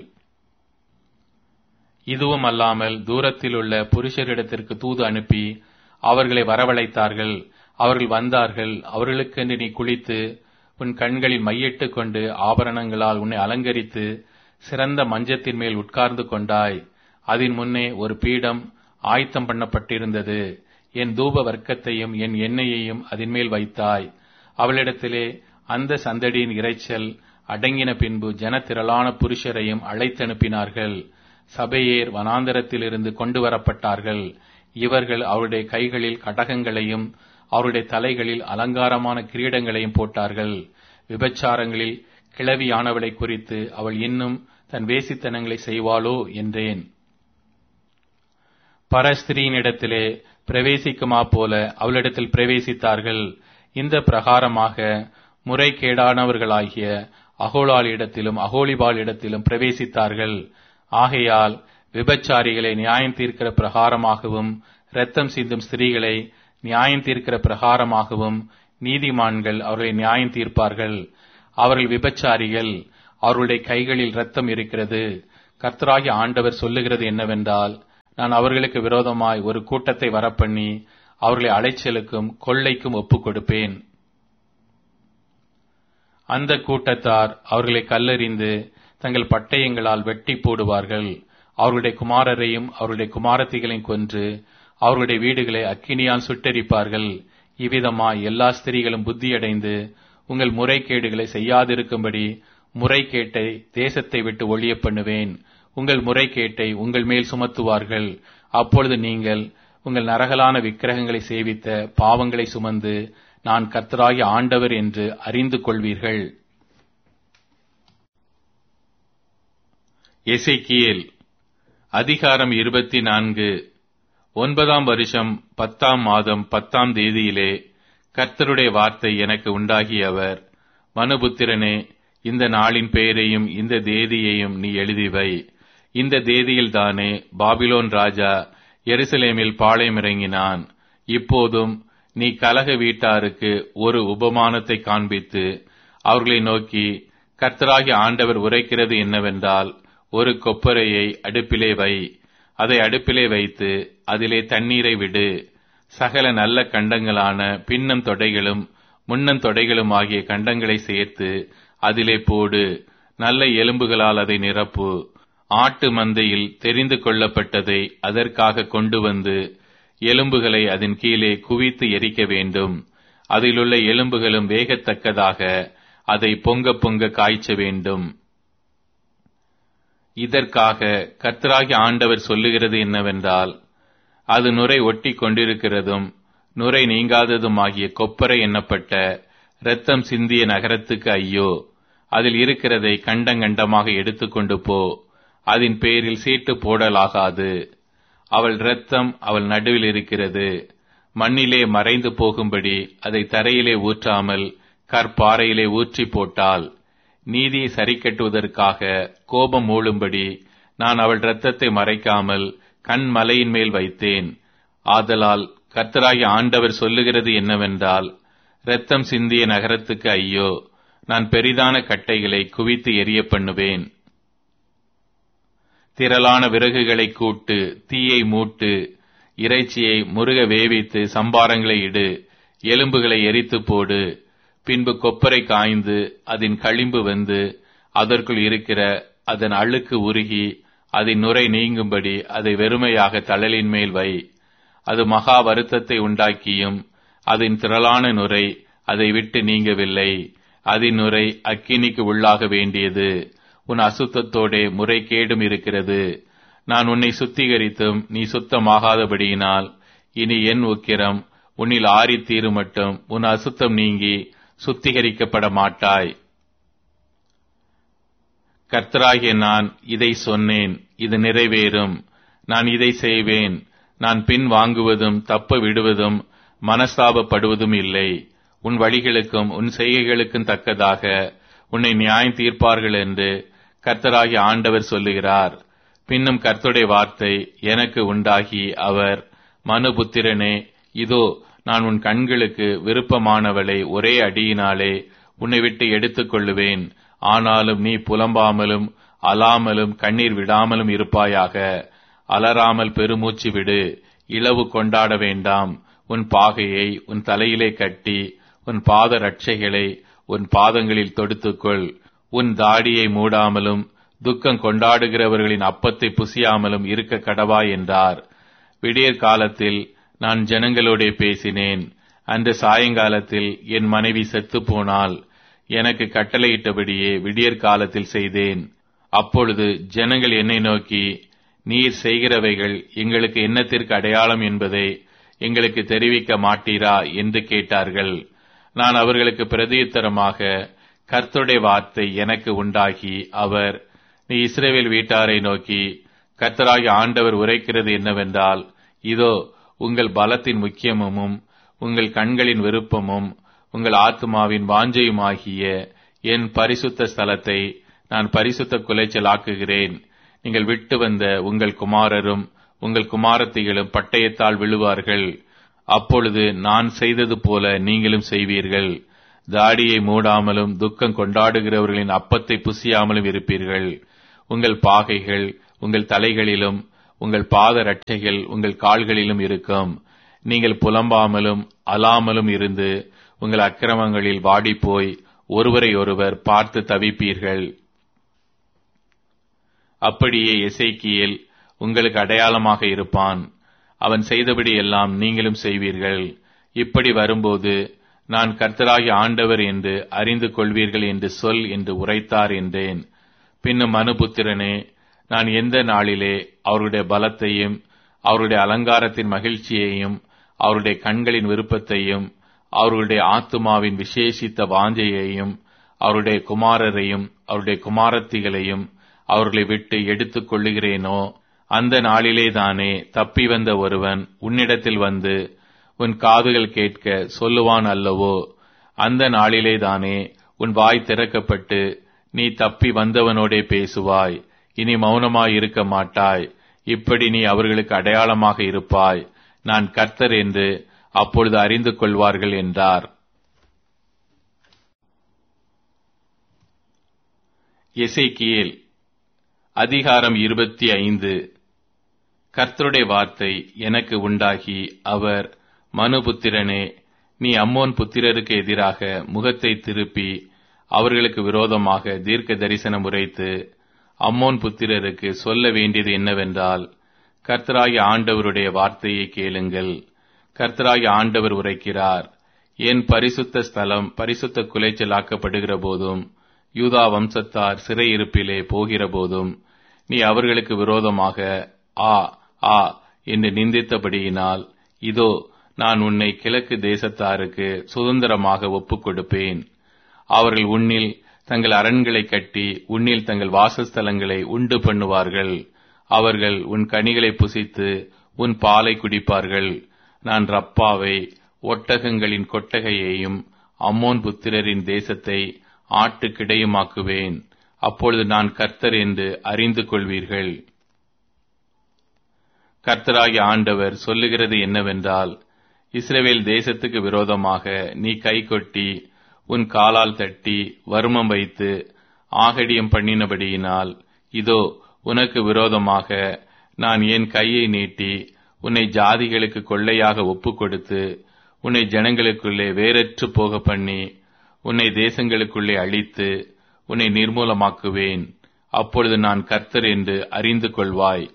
இதுவும் அல்லாமல் தூரத்தில் உள்ள புருஷரிடத்திற்கு தூது அனுப்பி அவர்களை வரவழைத்தார்கள். அவர்கள் வந்தார்கள். அவர்களுக்கென்று நீ குளித்து உன் கண்களில் மையிட்டு கொண்டு ஆபரணங்களால் உன்னை அலங்கரித்து சிறந்த மஞ்சத்தின் மேல் உட்கார்ந்து கொண்டாய். அதன் முன்னே ஒரு பீடம் ஆயத்தம் பண்ணப்பட்டிருந்தது. என் தூப வர்க்கத்தையும் என் எண்ணெயையும் அதன் மேல் வைத்தாய். அவளிடத்திலே அந்த சந்தடியின் இரைச்சல் அடங்கின பின்பு ஜனத்திரளான புருஷரையும் அழைத்தனுப்பினார்கள். சபையேர் வனாந்தரத்திலிருந்து கொண்டு வரப்பட்டார்கள். இவர்கள் அவருடைய கைகளில் கடகங்களையும் அவருடைய தலைகளில் அலங்காரமான கிரீடங்களையும் போட்டார்கள். விபச்சாரங்களில் கிழவியானவளை குறித்து அவள் இன்னும் தன் வேசித்தனங்களை செய்வாளோ என்றேன். பரஸ்திரியினிடத்திலே பிரவேசிக்குமா போல அவளிடத்தில் பிரவேசித்தார்கள். இந்த பிரகாரமாக முறைகேடானவர்களாகிய அகோலாளிடத்திலும் அகோலிபாளிடத்திலும் பிரவேசித்தார்கள். ஆகையால் விபச்சாரிகளை நியாயம் தீர்க்கிற பிரகாரமாகவும் இரத்தம் சிந்தும் ஸ்திரீகளை நியாயம் தீர்க்கிற பிரகாரமாகவும் நீதிமான்கள் அவர்களை நியாயம் தீர்ப்பார்கள். அவர்கள் விபச்சாரிகள், அவர்களுடைய கைகளில் இரத்தம் இருக்கிறது. கர்த்தராகிய ஆண்டவர் சொல்லுகிறது என்னவென்றால், நான் அவர்களுக்கு விரோதமாய் ஒரு கூட்டத்தை வரப்பண்ணி அவர்களை அலைச்சலுக்கும் கொள்ளைக்கும் ஒப்புக் கொடுப்பேன். அந்த கூட்டத்தார் அவர்களை கல்லெறிந்து தங்கள் பட்டயங்களால் வெட்டி போடுவார்கள். அவர்களுடைய குமாரரையும் அவருடைய குமாரத்திகளையும் கொன்று அவர்களுடைய வீடுகளை அக்கினியால் சுட்டெரிப்பார்கள். இவ்விதமாய் எல்லா ஸ்திரீகளும் புத்தியடைந்து உங்கள் முறைகேடுகளை செய்யாதிருக்கும்படி முறைகேட்டை தேசத்தை விட்டு ஒழிய பண்ணுவேன். உங்கள் முறைகேட்டை உங்கள் மேல் சுமத்துவார்கள். அப்பொழுது நீங்கள் உங்கள் நரகலான விக்கிரகங்களை சேவித்த பாவங்களை சுமந்து நான் கர்த்தராகிய ஆண்டவர் என்று அறிந்து கொள்வீர்கள். எசேக்கியேல் அதிகாரம் 24. 9ஆம் வருஷம் 10ஆம் மாதம் 10ஆம் தேதியிலே கர்த்தருடைய வார்த்தை எனக்கு உண்டாகி அவர், மனுபுத்திரனே, இந்த நாளின் பெயரையும் இந்த தேதியையும் நீ எழுதிவை. இந்த தேதியில்தானே பாபிலோன் ராஜா எருசலேமில் பாளையமிறங்கினான். இப்போதும் நீ கலக வீட்டாருக்கு ஒரு உபமானத்தை காண்பித்து அவர்களை நோக்கி, கர்த்தராகிய ஆண்டவர் உரைக்கிறது என்னவென்றால், ஒரு கொப்பரையை அடுப்பிலே வை, அதை அடுப்பிலே வைத்து அதிலே தண்ணீரை விடு. சகல நல்ல கண்டங்களான பின்னம் தொடைகளும் முன்னம் தொடைகளும் ஆகிய கண்டங்களை சேர்த்து அதிலே போடு. நல்ல எலும்புகளால் அதை நிரப்பு. ஆட்டு மந்தையில் தெரிந்து கொள்ளப்பட்டதை அதற்காக கொண்டு வந்து எலும்புகளை அதன் கீழே குவித்து எரிக்க வேண்டும். அதிலுள்ள எலும்புகளும் வேகத்தக்கதாக அதை பொங்க பொங்க காய்ச்ச வேண்டும். இதற்காக கர்த்தராகிய ஆண்டவர் சொல்லுகிறது என்னவென்றால், அது நுரை ஒட்டி கொண்டிருக்கிறதும் நுரை நீங்காததுமாகிய கொப்பரை எண்ணப்பட்ட இரத்தம் சிந்திய நகரத்துக்கு ஐயோ! அதில் இருக்கிறதை கண்டங்கண்டமாக எடுத்துக்கொண்டு போ. அதன் பேரில் சீட்டு போடலாகாது. அவள் இரத்தம் அவள் நடுவில் இருக்கிறது. மண்ணிலே மறைந்து போகும்படி அதை தரையிலே ஊற்றாமல் கற்பாறையிலே ஊற்றி போட்டாள். நீதியை சரிக்கட்டுவதற்காக கோபம் மூளும்படி நான் அவள் இரத்தத்தை மறைக்காமல் கண்மலையின் மேல் வைத்தேன். ஆதலால் கர்த்தராகிய ஆண்டவர் சொல்லுகிறது என்னவென்றால், இரத்தம் சிந்திய நகரத்துக்கு ஐயோ! நான் பெரிதான கட்டைகளை குவித்து எரிய பண்ணுவேன். திரளான விறகுகளை கூட்டு, தீயை மூட்டு, இறைச்சியை முருக வேவித்து சம்பாரங்களை இடு, எலும்புகளை எரித்து போடு. பின்பு கொப்பரை காய்ந்து அதன் களிம்பு வந்து அதற்குள் இருக்கிற அதன் அழுக்கு உருகி அதன் நுரை நீங்கும்படி அதை வெறுமையாக தழலின் மேல் வை. அது மகா வருத்தத்தை உண்டாக்கியும் அதன் திரளான நுரை அதை விட்டு நீங்கவில்லை. அதன் நுரை அக்கினிக்கு உள்ளாக வேண்டியது. உன் அசுத்தத்தோடே முறைகேடும் இருக்கிறது. நான் உன்னை சுத்திகரித்தும் நீ சுத்தமாகாதபடியினால் இனி என் உக்கிரம் உன்னில் ஆறித்தீரு மட்டும் உன் அசுத்தம் நீங்கி சுத்திகரிக்கப்பட மாட்டாய். கர்த்தராகிய நான் இதை சொன்னேன், இது நிறைவேறும். நான் இதை செய்வேன். நான் பின் வாங்குவதும் தப்ப விடுவதும் மனஸ்தாபப்படுவதும் இல்லை. உன் வழிகளுக்கும் உன் செய்கைகளுக்கும் தக்கதாக உன்னை நியாயம் தீர்ப்பார்கள் என்று கர்த்தராகிய ஆண்டவர் சொல்லுகிறார். பின்னும் கர்த்தருடைய வார்த்தை எனக்கு உண்டாகி அவர், மனுபுத்திரனே, இதோ நான் உன் கண்களுக்கு விருப்பமானவளை ஒரே அடியினாலே உன்னை விட்டு எடுத்துக் கொள்ளுவேன். ஆனாலும் நீ புலம்பாமலும் அலாமலும் கண்ணீர் விடாமலும் இருப்பாயாக. அலறாமல் பெருமூச்சு விடு. இளவு கொண்டாட வேண்டாம். உன் பாகையை உன் தலையிலே கட்டி உன் பாத ரட்சைகளை உன் பாதங்களில் தொடுத்துக்கொள். உன் தாடியை மூடாமலும் துக்கம் கொண்டாடுகிறவர்களின் அப்பத்தை புசியாமலும் இருக்க கடவாய் என்றார். விடியற் காலத்தில் நான் ஜனங்களோடே பேசினேன். அன்று சாயங்காலத்தில் என் மனைவி செத்து போனாள். எனக்கு கட்டளையிட்டபடியே விடியற் காலத்தில் செய்தேன். அப்பொழுது ஜனங்கள் என்னை நோக்கி, நீர் செய்கிறவைகள் எங்களுக்கு என்னத்திற்கு அடையாளம் என்பதை எங்களுக்கு தெரிவிக்க மாட்டீரா என்று கேட்டார்கள். நான் அவர்களுக்கு பிரதியுத்தரமாக, கர்த்தருடைய வார்த்தை எனக்கு உண்டாகி அவர், நீ இஸ்ரவேல் வீட்டாரை நோக்கி, கர்த்தராகிய ஆண்டவர் உரைக்கிறது என்னவென்றால், இதோ உங்கள் பலத்தின் முக்கியமும் உங்கள் கண்களின் விருப்பமும் உங்கள் ஆத்துமாவின் வாஞ்சையுமாகிய என் பரிசுத்த ஸ்தலத்தை நான் பரிசுத்த குலைச்சலாக்குகிறேன். நீங்கள் விட்டு வந்த உங்கள் குமாரரும் உங்கள் குமாரத்திகளும் பட்டயத்தால் விழுவார்கள். அப்பொழுது நான் செய்தது போல நீங்களும் செய்வீர்கள். தாடியை மூடாமலும் துக்கம் கொண்டாடுகிறவர்களின் அப்பத்தை புசியாமலும் இருப்பீர்கள். உங்கள் பாகைகள் உங்கள் தலைகளிலும் உங்கள் பாத ரட்சைகள் உங்கள் கால்களிலும் இருக்கும். நீங்கள் புலம்பாமலும் அலாமலும் இருந்து உங்கள் அக்கிரமங்களில் வாடிப்போய் ஒருவரை ஒருவர் பார்த்து தவிப்பீர்கள். அப்படியே எசேக்கியேல் உங்களுக்கு அடையாளமாக இருப்பான். அவன் செய்தபடி எல்லாம் நீங்களும் செய்வீர்கள். இப்படி வரும்போது நான் கர்த்தராகிய ஆண்டவர் என்று அறிந்து கொள்வீர்கள் என்று சொல் என்று உரைத்தார் என்றேன். பின்னும் மனுபுத்திரனே, நான் எந்த நாளிலே அவருடைய பலத்தையும் அவருடைய அலங்காரத்தின் மகிழ்ச்சியையும் அவருடைய கண்களின் விருப்பத்தையும் அவருடைய ஆத்துமாவின் விசேஷித்த வாஞ்சையையும் அவருடைய குமாரரையும் அவருடைய குமாரத்திகளையும் அவர்களை விட்டு எடுத்துக் கொள்ளுகிறேனோ, அந்த நாளிலே தானே தப்பி வந்த ஒருவன் உன்னிடத்தில் வந்து உன் காதுகள் கேட்க சொல்லுவான் அல்லவோ? அந்த நாளிலே தானே உன் வாய் திறக்கப்பட்டு நீ தப்பி வந்தவனோடே பேசுவாய். இனி மௌனமாய் இருக்க மாட்டாய். இப்படி நீ அவர்களுக்கு அடையாளமாக இருப்பாய். நான் கர்த்தர் என்று அப்பொழுது அறிந்து கொள்வார்கள் என்றார். எசேக்கியேல் அதிகாரம் 25. கர்த்தருடைய வார்த்தை எனக்கு உண்டாகி அவர், மனுபுத்திரனே, நீ அம்மோன் புத்திரருக்கு எதிராக முகத்தை திருப்பி அவர்களுக்கு விரோதமாக தீர்க்க தரிசனம் உரைத்து அம்மோன் புத்திரருக்கு சொல்ல வேண்டியது என்னவென்றால், கர்த்தராகிய ஆண்டவருடைய வார்த்தையை கேளுங்கள். கர்த்தராகிய ஆண்டவர் உரைக்கிறார், என் பரிசுத்த ஸ்தலம் பரிசுத்த குலைச்சலாக்கப்படுகிற போதும் யூதா வம்சத்தார் சிறையிருப்பிலே போகிற போதும் நீ அவர்களுக்கு விரோதமாக ஆ ஆ என்று நிந்தித்தபடியினால், இதோ நான் உன்னை கிழக்கு தேசத்தாருக்கு சுதந்திரமாக ஒப்புக் கொடுப்பேன். அவர்கள் உன்னில் தங்கள் அரண்களை கட்டி உன்னில் தங்கள் வாசஸ்தலங்களை உண்டு பண்ணுவார்கள். அவர்கள் உன் கனிகளை புசித்து உன் பாலை குடிப்பார்கள். நான் ரப்பாவை ஒட்டகங்களின் கொட்டகையையும் அம்மோன் புத்திரரின் தேசத்தை ஆட்டுக்கிடையுமாக்குவேன். அப்பொழுது நான் கர்த்தர் என்று அறிந்து கொள்வீர்கள். கர்த்தராகிய ஆண்டவர் சொல்லுகிறது என்னவென்றால், இஸ்ரவேல் தேசத்துக்கு விரோதமாக நீ கை கொட்டி உன் காலால் தட்டி வருமம் வைத்து ஆகடியம் பண்ணினபடியினால், இதோ உனக்கு விரோதமாக நான் என் கையை நீட்டி உன்னை ஜாதிகளுக்கு கொள்ளையாக ஒப்புக் கொடுத்து உன்னை ஜனங்களுக்குள்ளே வேறற்று போக பண்ணி உன்னை தேசங்களுக்குள்ளே அழித்து உன்னை நிர்மூலமாக்குவேன். அப்பொழுது நான் கர்த்தர் என்று அறிந்து கொள்வாய்.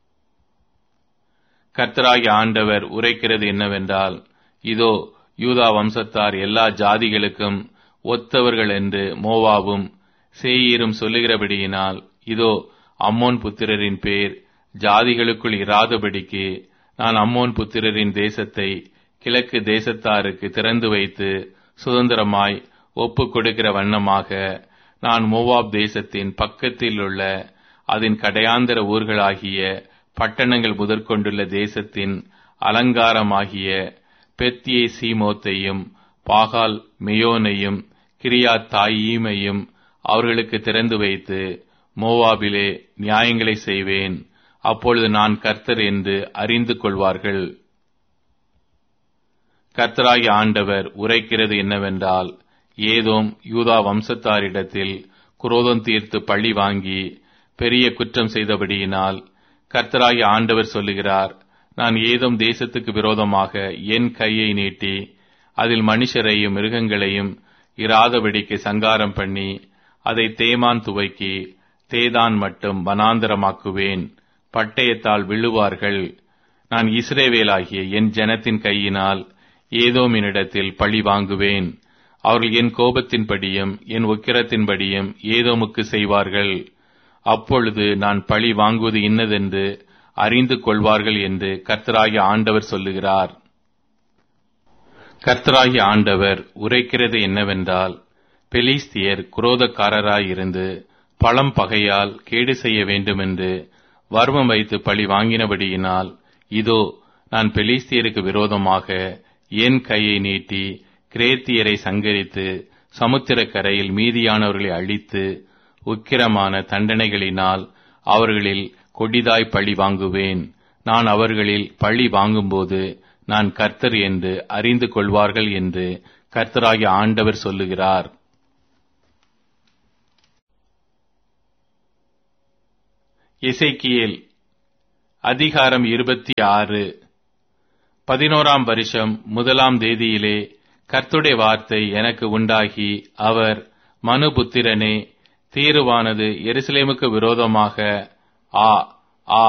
கர்த்தராகிய ஆண்டவர் உரைக்கிறது என்னவென்றால், இதோ யூதா வம்சத்தார் எல்லா ஜாதிகளுக்கும் ஒத்தவர்கள் என்று மோவாபும் சேயீரும் சொல்லுகிறபடியினால், இதோ அம்மோன் புத்திரரின் பேர் ஜாதிகளுக்குள் இராதபடிக்கு நான் அம்மோன் புத்திரரின் தேசத்தை கிழக்கு தேசத்தாருக்கு திறந்து வைத்து சுதந்திரமாய் ஒப்புக் கொடுக்கிற வண்ணமாக நான் மோவாப் தேசத்தின் பக்கத்தில் உள்ள அதன் கடையாந்தர ஊர்களாகிய பட்டணங்கள் முதற்கொண்டுள்ள தேசத்தின் அலங்காரமாகிய பெத்தியை சீமோத்தையும் பாகால் மெயோனையும் கிரியாத் தாயீமையும் அவர்களுக்கு திறந்து வைத்து மோவாபிலே நியாயங்களை செய்வேன். அப்பொழுது நான் கர்த்தர் என்று அறிந்து கொள்வார்கள். கர்த்தராகிய ஆண்டவர் உரைக்கிறது என்னவென்றால், ஏதோம் யூதா வம்சத்தாரிடத்தில் குரோதம் தீர்த்து பழி வாங்கி பெரிய குற்றம் செய்தபடியினால் கர்த்தராகிய ஆண்டவர் சொல்லுகிறார், நான் ஏதோம் தேசத்துக்கு விரோதமாக என் கையை நீட்டி அதில் மனுஷரையும் மிருகங்களையும் இராதபடிக்கு சங்காரம் பண்ணி அதை தேமான் துவைக்கி தேதான் மட்டும் வனாந்தரமாக்குவேன். பட்டயத்தால் விழுவார்கள். நான் இஸ்ரவேலாகிய என் ஜனத்தின் கையினால் ஏதோமினிடத்தில் பழி வாங்குவேன். அவர்கள் என் கோபத்தின்படியும் என் உக்கிரத்தின்படியும் ஏதோமுக்கு செய்வார்கள். அப்பொழுது நான் பழி வாங்குவது இன்னதென்று அறிந்து கொள்வார்கள் என்று கர்த்தராகிய ஆண்டவர் சொல்லுகிறார். கர்த்தராகிய ஆண்டவர் உரைக்கிறது என்னவென்றால், பெலிஸ்தியர் குரோதக்காரராயிருந்து பழம் பகையால் கேடு செய்ய வேண்டுமென்று வர்மம் வைத்து பழி வாங்கினபடியினால், இதோ நான் பெலிஸ்தியருக்கு விரோதமாக என் கையை நீட்டி கிரேத்தியரை சங்கரித்து சமுத்திரக்கரையில் மீதியானவர்களை அழித்து உக்கிரமான தண்டனைகளினால் அவர்களில் கொடிதாய் பழி வாங்குவேன். நான் அவர்களில் பழி வாங்கும்போது நான் கர்த்தர் என்று அறிந்து கொள்வார்கள் என்று கர்த்தராகிய ஆண்டவர் சொல்லுகிறார். எசேக்கியேல் அதிகாரம் 26. 11ஆம் வருஷம் 1ஆம் தேதியிலே கர்த்தருடைய வார்த்தை எனக்கு உண்டாகி, அவர், மனுபுத்திரனே, தீருவானது எருசலேமுக்கு விரோதமாக,